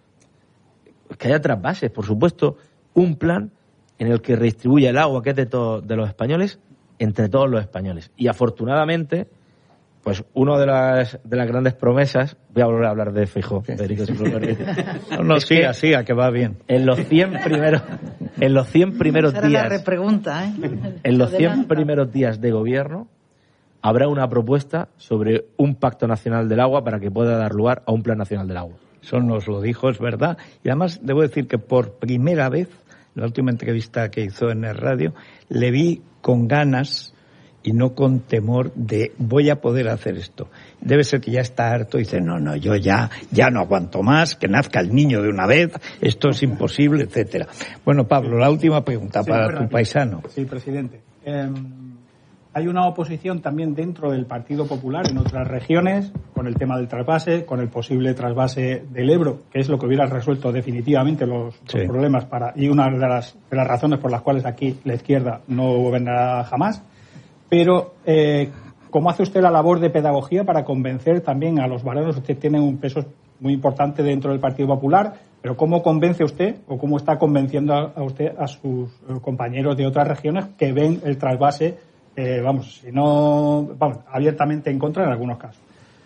Que haya trasvases, por supuesto. Un plan en el que redistribuya el agua que es de, to- de los españoles entre todos los españoles. Y afortunadamente, pues una de las, de las grandes promesas, voy a volver a hablar de Feijóo, Federico, si me lo permite. No, no, siga, siga, que va bien. En los cien primeros, en los cien primeros Esa era días, la repregunta, ¿eh? en los cien Adelanta. primeros días de gobierno, habrá una propuesta sobre un pacto nacional del agua para que pueda dar lugar a un plan nacional del agua. Eso nos lo dijo, es verdad. Y además, debo decir que por primera vez, la última entrevista que hizo en el radio, le vi con ganas y no con temor de voy a poder hacer esto. Debe ser que ya está harto y dice, no, no, yo ya, ya no aguanto más, que nazca el niño de una vez, esto es imposible, etcétera. Bueno, Pablo, la última pregunta Sí, para muy tu rápido. paisano. Sí, presidente. Eh, hay una oposición también dentro del Partido Popular en otras regiones con el tema del trasvase, con el posible trasvase del Ebro, que es lo que hubiera resuelto definitivamente los, Sí. los problemas para y una de las, de las razones por las cuales aquí la izquierda no gobernará jamás. Pero, eh, ¿cómo hace usted la labor de pedagogía para convencer también a los varones? Usted tiene un peso muy importante dentro del Partido Popular, pero ¿cómo convence usted o cómo está convenciendo a, a usted a sus eh, compañeros de otras regiones que ven el trasvase, eh, vamos, si no, vamos, abiertamente en contra en algunos casos?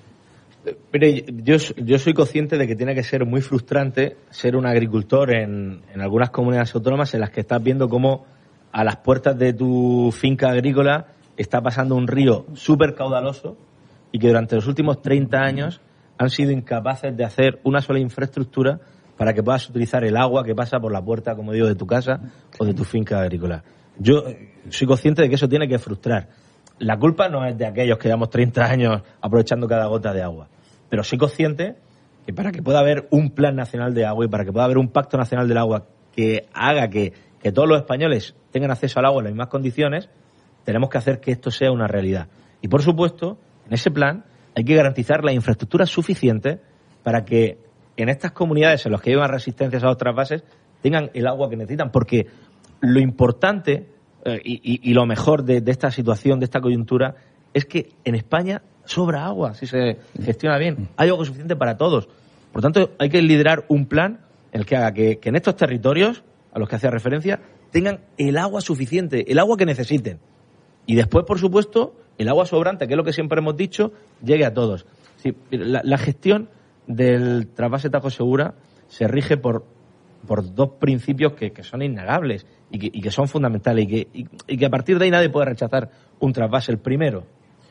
Mire, yo, yo soy consciente de que tiene que ser muy frustrante ser un agricultor en, en algunas comunidades autónomas en las que estás viendo cómo a las puertas de tu finca agrícola está pasando un río súper caudaloso y que durante los últimos treinta años han sido incapaces de hacer una sola infraestructura para que puedas utilizar el agua que pasa por la puerta, como digo, de tu casa o de tu finca agrícola. Yo soy consciente de que eso tiene que frustrar. La culpa no es de aquellos que llevamos treinta años aprovechando cada gota de agua, pero soy consciente que para que pueda haber un plan nacional de agua y para que pueda haber un pacto nacional del agua que haga que, que todos los españoles tengan acceso al agua en las mismas condiciones, tenemos que hacer que esto sea una realidad. Y, por supuesto, en ese plan hay que garantizar la infraestructura suficiente para que en estas comunidades en las que llevan resistencias a los trasvases tengan el agua que necesitan. Porque lo importante eh, y, y, y lo mejor de, de esta situación, de esta coyuntura, es que en España sobra agua, si se gestiona bien. Hay agua suficiente para todos. Por tanto, hay que liderar un plan en el que haga que, que en estos territorios a los que hacía referencia tengan el agua suficiente, el agua que necesiten. Y después, por supuesto, el agua sobrante, que es lo que siempre hemos dicho, llegue a todos. Sí, la, la gestión del trasvase Tajo Segura se rige por, por dos principios que, que son innegables y que, y que son fundamentales y que, y, y que a partir de ahí nadie puede rechazar un trasvase. El primero,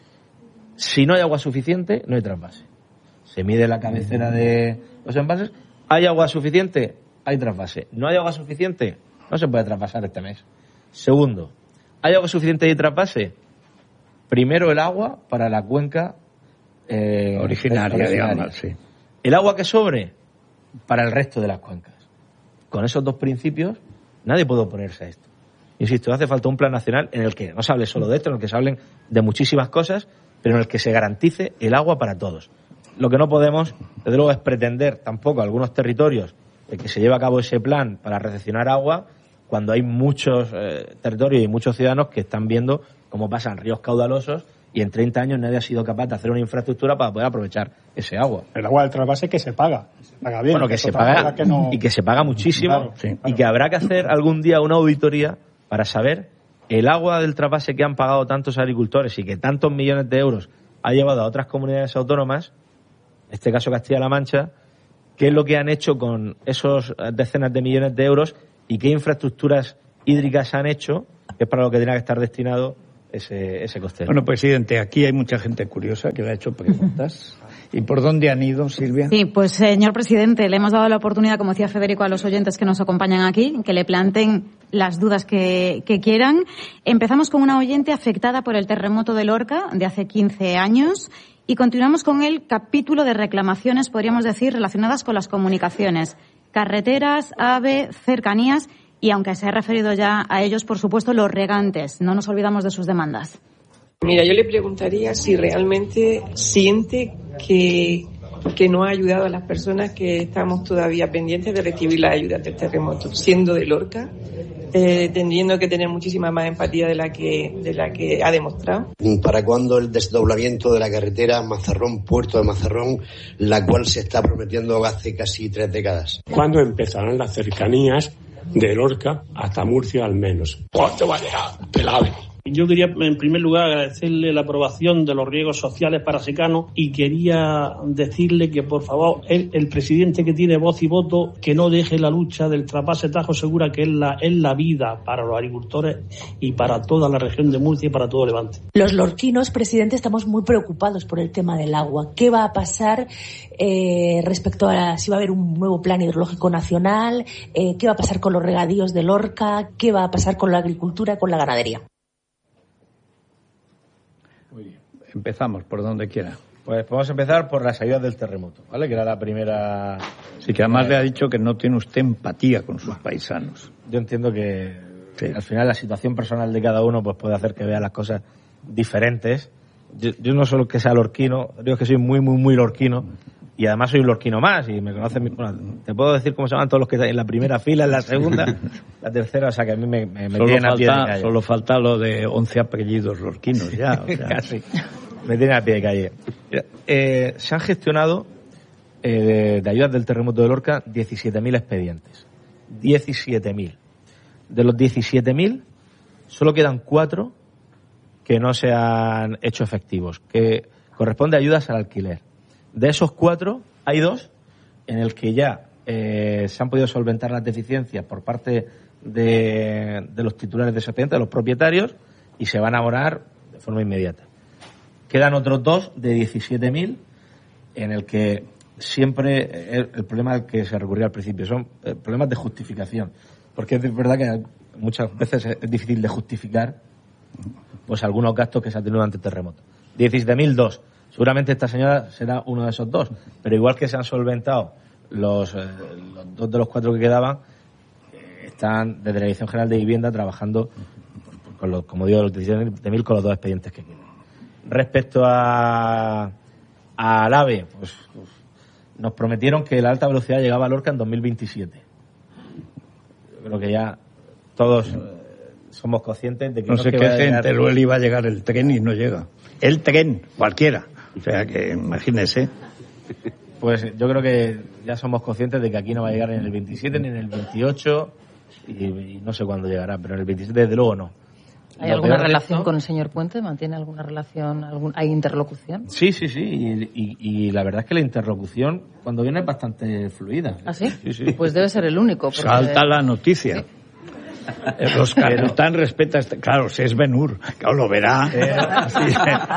si no hay agua suficiente, no hay trasvase. Se mide la cabecera de los embalses. ¿Hay agua suficiente? Hay trasvase. ¿No hay agua suficiente? No se puede trasvasar este mes. Segundo, ¿hay agua suficiente y trasvase? Primero el agua para la cuenca eh, originaria, originaria. digamos, sí. El agua que sobre para el resto de las cuencas. Con esos dos principios nadie puede oponerse a esto. Insisto, hace falta un plan nacional en el que no se hable solo de esto, en el que se hablen de muchísimas cosas pero en el que se garantice el agua para todos. Lo que no podemos, desde luego, es pretender tampoco a algunos territorios de que se lleve a cabo ese plan para recepcionar agua cuando hay muchos eh, territorios y muchos ciudadanos que están viendo cómo pasan ríos caudalosos y en treinta años nadie ha sido capaz de hacer una infraestructura para poder aprovechar ese agua. El agua del trasvase que se paga, se paga bien. Bueno, que se paga que no... y que se paga muchísimo, claro, sí, claro. Y que habrá que hacer algún día una auditoría para saber el agua del trasvase que han pagado tantos agricultores y que tantos millones de euros ha llevado a otras comunidades autónomas, en este caso Castilla-La Mancha, qué es lo que han hecho con esos decenas de millones de euros y qué infraestructuras hídricas han hecho, que es para lo que tiene que estar destinado ese, ese costero. Bueno, presidente, aquí hay mucha gente curiosa que le ha hecho preguntas. ¿Y por dónde han ido, Silvia? Sí, pues señor presidente, le hemos dado la oportunidad, como decía Federico, a los oyentes que nos acompañan aquí, que le planteen las dudas que, que quieran. Empezamos con una oyente afectada por el terremoto de Lorca de hace quince años y continuamos con el capítulo de reclamaciones, podríamos decir, relacionadas con las comunicaciones, carreteras, AVE, cercanías y, aunque se ha referido ya a ellos, por supuesto, los regantes. No nos olvidamos de sus demandas. Mira, yo le preguntaría si realmente siente que, que no ha ayudado a las personas que estamos todavía pendientes de recibir las ayudas del terremoto, siendo de Lorca, eh, teniendo que tener muchísima más empatía de la que de la que ha demostrado. ¿Para cuándo el desdoblamiento de la carretera Mazarrón-Puerto de Mazarrón, la cual se está prometiendo hace casi tres décadas? ¿Cuándo empezarán las cercanías de Lorca hasta Murcia al menos? ¿Cuándo va a llegar el AVE? Yo quería, en primer lugar, agradecerle la aprobación de los riegos sociales para secano y quería decirle que, por favor, él, el presidente que tiene voz y voto, que no deje la lucha del trasvase Tajo Segura, que es la, es la vida para los agricultores y para toda la región de Murcia y para todo Levante. Los lorquinos, presidente, estamos muy preocupados por el tema del agua. ¿Qué va a pasar eh, respecto a si va a haber un nuevo plan hidrológico nacional? Eh, ¿Qué va a pasar con los regadíos de Lorca? ¿Qué va a pasar con la agricultura, con la ganadería? Empezamos por donde quiera. Pues podemos empezar por las ayudas del terremoto, ¿vale? Que era la primera... Sí, que además le ha dicho que no tiene usted empatía con sus paisanos. Yo entiendo que sí. Al final la situación personal de cada uno pues puede hacer que vea las cosas diferentes. Yo, yo no solo que sea lorquino, digo que soy muy, muy, muy lorquino. Y además soy un lorquino más, y me conocen... Bueno, te puedo decir cómo se llaman todos los que están en la primera fila, en la segunda, la tercera, o sea que a mí me, me, me tienen a pie de calle. Solo falta lo de once apellidos lorquinos ya. O sea. Casi. Me tienen a pie de calle. Mira, eh, se han gestionado eh, de, de ayudas del terremoto de Lorca diecisiete mil expedientes. diecisiete mil. De los diecisiete mil, solo quedan cuatro que no se han hecho efectivos, que corresponde a ayudas al alquiler. De esos cuatro, hay dos en el que ya eh, se han podido solventar las deficiencias por parte de, de los titulares de ese expediente, de los propietarios, y se van a abonar de forma inmediata. Quedan otros dos de diecisiete mil en el que siempre el, el problema al que se recurría al principio son eh, problemas de justificación, porque es verdad que muchas veces es difícil de justificar pues algunos gastos que se han tenido ante el terremoto. diecisiete mil dos. Seguramente esta señora será uno de esos dos, pero igual que se han solventado los, eh, los dos de los cuatro que quedaban, eh, están desde la Dirección General de Vivienda trabajando, con los, como digo, los diecisiete mil con los dos expedientes que quedan. Respecto a al AVE, pues, pues nos prometieron que la alta velocidad llegaba a Lorca en dos mil veintisiete. Yo creo que ya todos eh, somos conscientes de que no, no sé que qué va a gente, llegar... luego iba a llegar el tren y no llega. El tren, cualquiera. O sea que imagínese. Pues yo creo que ya somos conscientes de que aquí no va a llegar ni en el veintisiete ni en el veintiocho y, y no sé cuándo llegará, pero en el veintisiete desde luego no. ¿Hay Lo alguna relación esto... con el señor Puente? ¿Mantiene alguna relación? Algún... ¿Hay interlocución? Sí, sí, sí. Y, y, y la verdad es que la interlocución cuando viene es bastante fluida. ¿Ah, sí? Sí, sí. Pues debe ser el único. Porque... Salta la noticia. Sí. Los Carlotán respeta este... Claro, si es Ben-Hur, claro, lo verá. Pero, sí,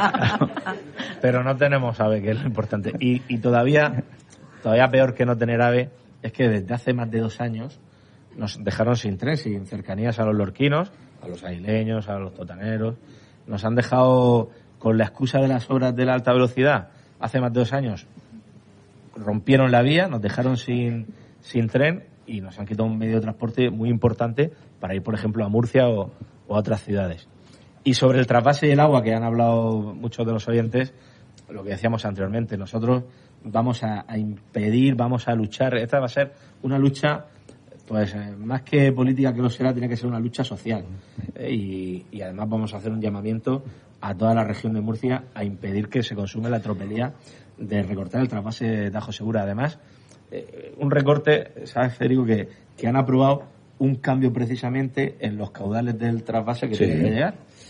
pero no tenemos AVE, que es lo importante. Y, y todavía, todavía peor que no tener AVE es que desde hace más de dos años nos dejaron sin tren, sin cercanías a los lorquinos, a los aileños, a los totaneros. Nos han dejado con la excusa de las obras de la alta velocidad. Hace más de dos años rompieron la vía, nos dejaron sin, sin tren y nos han quitado un medio de transporte muy importante para ir, por ejemplo, a Murcia o, o a otras ciudades. Y sobre el trasvase y el agua, que han hablado muchos de los oyentes, lo que decíamos anteriormente, nosotros vamos a, a impedir, vamos a luchar. Esta va a ser una lucha, pues eh, más que política que lo será, tiene que ser una lucha social. Eh, y, y además vamos a hacer un llamamiento a toda la región de Murcia a impedir que se consume la tropelía de recortar el trasvase de Tajo Segura. Además, eh, un recorte, ¿sabes, Federico? Que, que han aprobado un cambio precisamente en los caudales del trasvase que sí. tiene que llegar.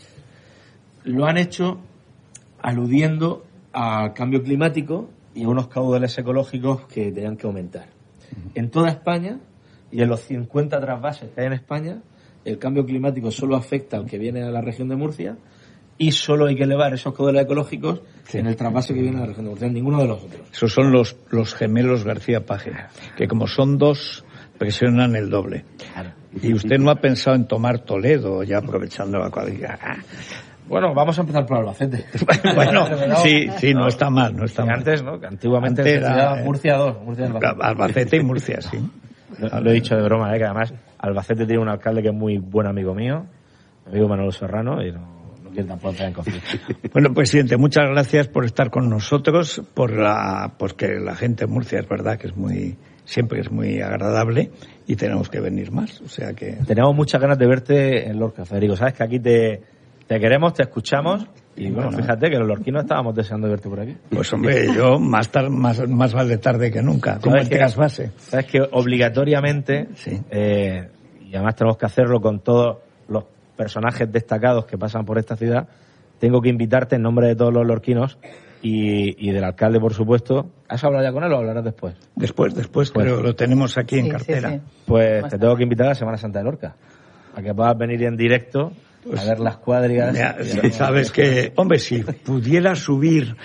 Lo han hecho aludiendo al cambio climático y a unos caudales ecológicos que tenían que aumentar. Uh-huh. En toda España y en los cincuenta trasvases que hay en España, el cambio climático solo afecta al que viene a la región de Murcia y solo hay que elevar esos caudales ecológicos sí. en el trasvase que viene a la región de Murcia, en ninguno de los otros. Esos son los, los gemelos García Paje, que como son dos, presionan el doble. Claro. Y usted no ha pensado en tomar Toledo, ya aprovechando la cuadrilla. Bueno, vamos a empezar por Albacete. Bueno, sí, sí, no está mal, no está sí, mal. Antes, ¿no? Que antiguamente antes era, se llamaba Murcia dos. Murcia y Albacete. Albacete y Murcia, sí. Lo, lo he dicho de broma, ¿eh? Que además Albacete tiene un alcalde que es muy buen amigo mío, amigo Manuel Serrano, y no, no quiere tampoco entrar en conflicto. Bueno, presidente, muchas gracias por estar con nosotros, por la, porque la gente de Murcia es verdad que es muy, siempre es muy agradable y tenemos que venir más, o sea que... Tenemos muchas ganas de verte en Lorca, Federico, sabes que aquí te... Te queremos, te escuchamos y bueno, bueno, fíjate que los lorquinos estábamos deseando verte por aquí. Pues hombre, yo más tar, más, más vale tarde que nunca, como el trasvase. Sabes que obligatoriamente, sí. eh, y además tenemos que hacerlo con todos los personajes destacados que pasan por esta ciudad, tengo que invitarte en nombre de todos los lorquinos y, y del alcalde, por supuesto. ¿Has hablado ya con él o hablarás después? Después, después, pues, pero lo tenemos aquí sí, en cartera. Sí, sí. Pues te tengo que invitar a la Semana Santa de Lorca, a que puedas venir en directo. Pues, a ver las cuadrigas. Mira, sí, sabes que, hombre, si pudiera subir.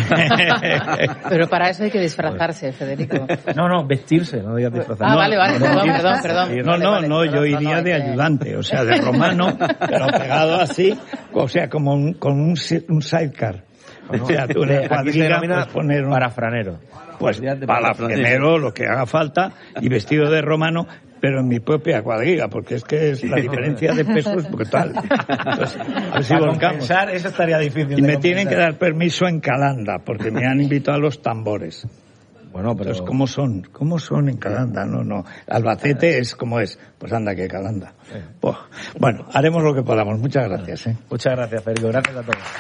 Pero para eso hay que disfrazarse, Federico. No, no, vestirse, no digas disfrazarse. Ah, no, vale, vale, no, perdón, perdón, perdón. No, no, vale, no, vale, yo iría no, no, de ayudante, o sea, de romano, pero pegado así, o sea, como un, con un, un sidecar. No, o sea, tú una cuadriga, pues poner un... Parafranero. Pues parafranero, lo que haga falta, y vestido de romano, pero en mi propia cuadriga, porque es que es la diferencia de peso es brutal. Entonces, a ver si volcamos. Eso estaría difícil. Y me tienen que dar permiso en Calanda, porque me han invitado a los tambores. Bueno, pero... Entonces, ¿cómo son? ¿Cómo son en Calanda? No, no. Albacete es como es. Pues anda que Calanda. Sí. Pues, bueno, haremos lo que podamos. Muchas gracias. ¿eh? Muchas gracias, Federico. Gracias a todos.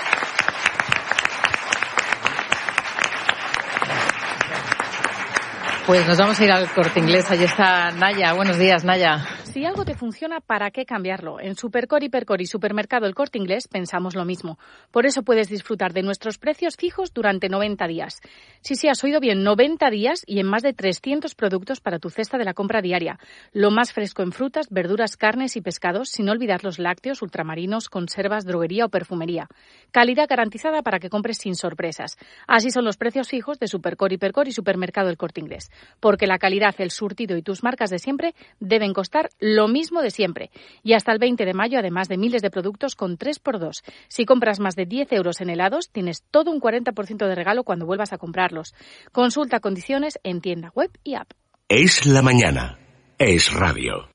Pues nos vamos a ir al Corte Inglés. Allí está Naya. Buenos días, Naya. Si algo te funciona, ¿para qué cambiarlo? En Supercor, Hipercor y Supermercado El Corte Inglés pensamos lo mismo. Por eso puedes disfrutar de nuestros precios fijos durante noventa días. Sí, sí, has oído bien, noventa días y en más de trescientos productos para tu cesta de la compra diaria. Lo más fresco en frutas, verduras, carnes y pescados, sin olvidar los lácteos, ultramarinos, conservas, droguería o perfumería. Calidad garantizada para que compres sin sorpresas. Así son los precios fijos de Supercor, Hipercor y Supermercado El Corte Inglés. Porque la calidad, el surtido y tus marcas de siempre deben costar lo mismo de siempre. Y hasta el veinte de mayo, además de miles de productos con tres por dos. Si compras más de diez euros en helados, tienes todo un cuarenta por ciento de regalo cuando vuelvas a comprarlos. Consulta condiciones en tienda web y app. Es la mañana. Es radio.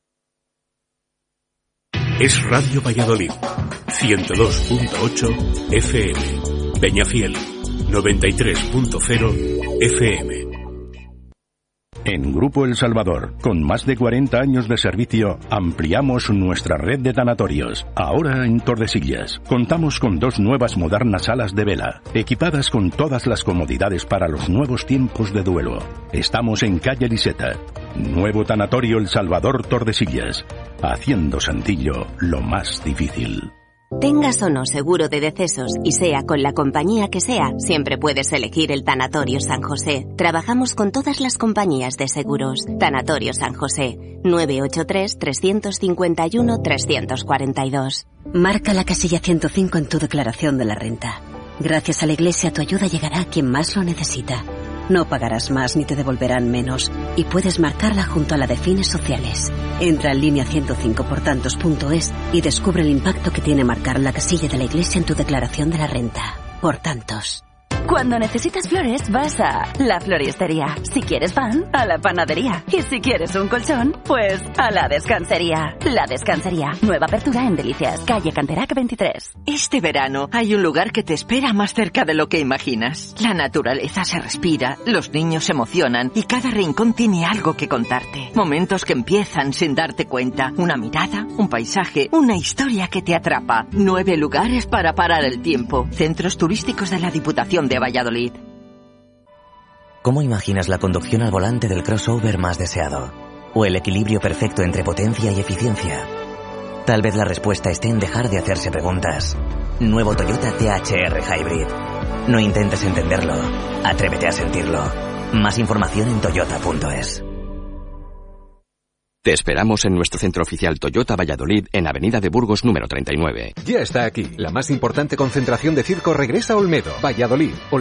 Es Radio Valladolid. ciento dos punto ocho F M. Peñafiel. noventa y tres punto cero F M. En Grupo El Salvador, con más de cuarenta años de servicio, ampliamos nuestra red de tanatorios. Ahora en Tordesillas, contamos con dos nuevas modernas salas de vela, equipadas con todas las comodidades para los nuevos tiempos de duelo. Estamos en calle Liseta. Nuevo tanatorio El Salvador Tordesillas, haciendo sencillo lo más difícil. Tengas o no seguro de decesos y sea con la compañía que sea, siempre puedes elegir el Tanatorio San José. Trabajamos con todas las compañías de seguros. Tanatorio San José, nueve ocho tres, tres cinco uno, tres cuatro dos. Marca la casilla ciento cinco en tu declaración de la renta. Gracias a la Iglesia tu ayuda llegará a quien más lo necesita. No pagarás más ni te devolverán menos y puedes marcarla junto a la de fines sociales. Entra en línea ciento cinco por tantos punto es y descubre el impacto que tiene marcar la casilla de la Iglesia en tu declaración de la renta. Por tantos. Cuando necesitas flores, vas a la floristería. Si quieres pan, a la panadería. Y si quieres un colchón, pues a la descansería. La Descansería. Nueva apertura en Delicias, calle Canterac veintitrés. Este verano hay un lugar que te espera más cerca de lo que imaginas. La naturaleza se respira, los niños se emocionan y cada rincón tiene algo que contarte. Momentos que empiezan sin darte cuenta. Una mirada, un paisaje, una historia que te atrapa. Nueve lugares para parar el tiempo. Centros turísticos de la Diputación de Valladolid. ¿Cómo imaginas la conducción al volante del crossover más deseado? ¿O el equilibrio perfecto entre potencia y eficiencia? Tal vez la respuesta esté en dejar de hacerse preguntas. Nuevo Toyota T H R Hybrid. No intentes entenderlo, atrévete a sentirlo. Más información en toyota punto es. Te esperamos en nuestro centro oficial Toyota Valladolid en Avenida de Burgos número treinta y nueve. Ya está aquí. La más importante concentración de circo regresa a Olmedo, Valladolid.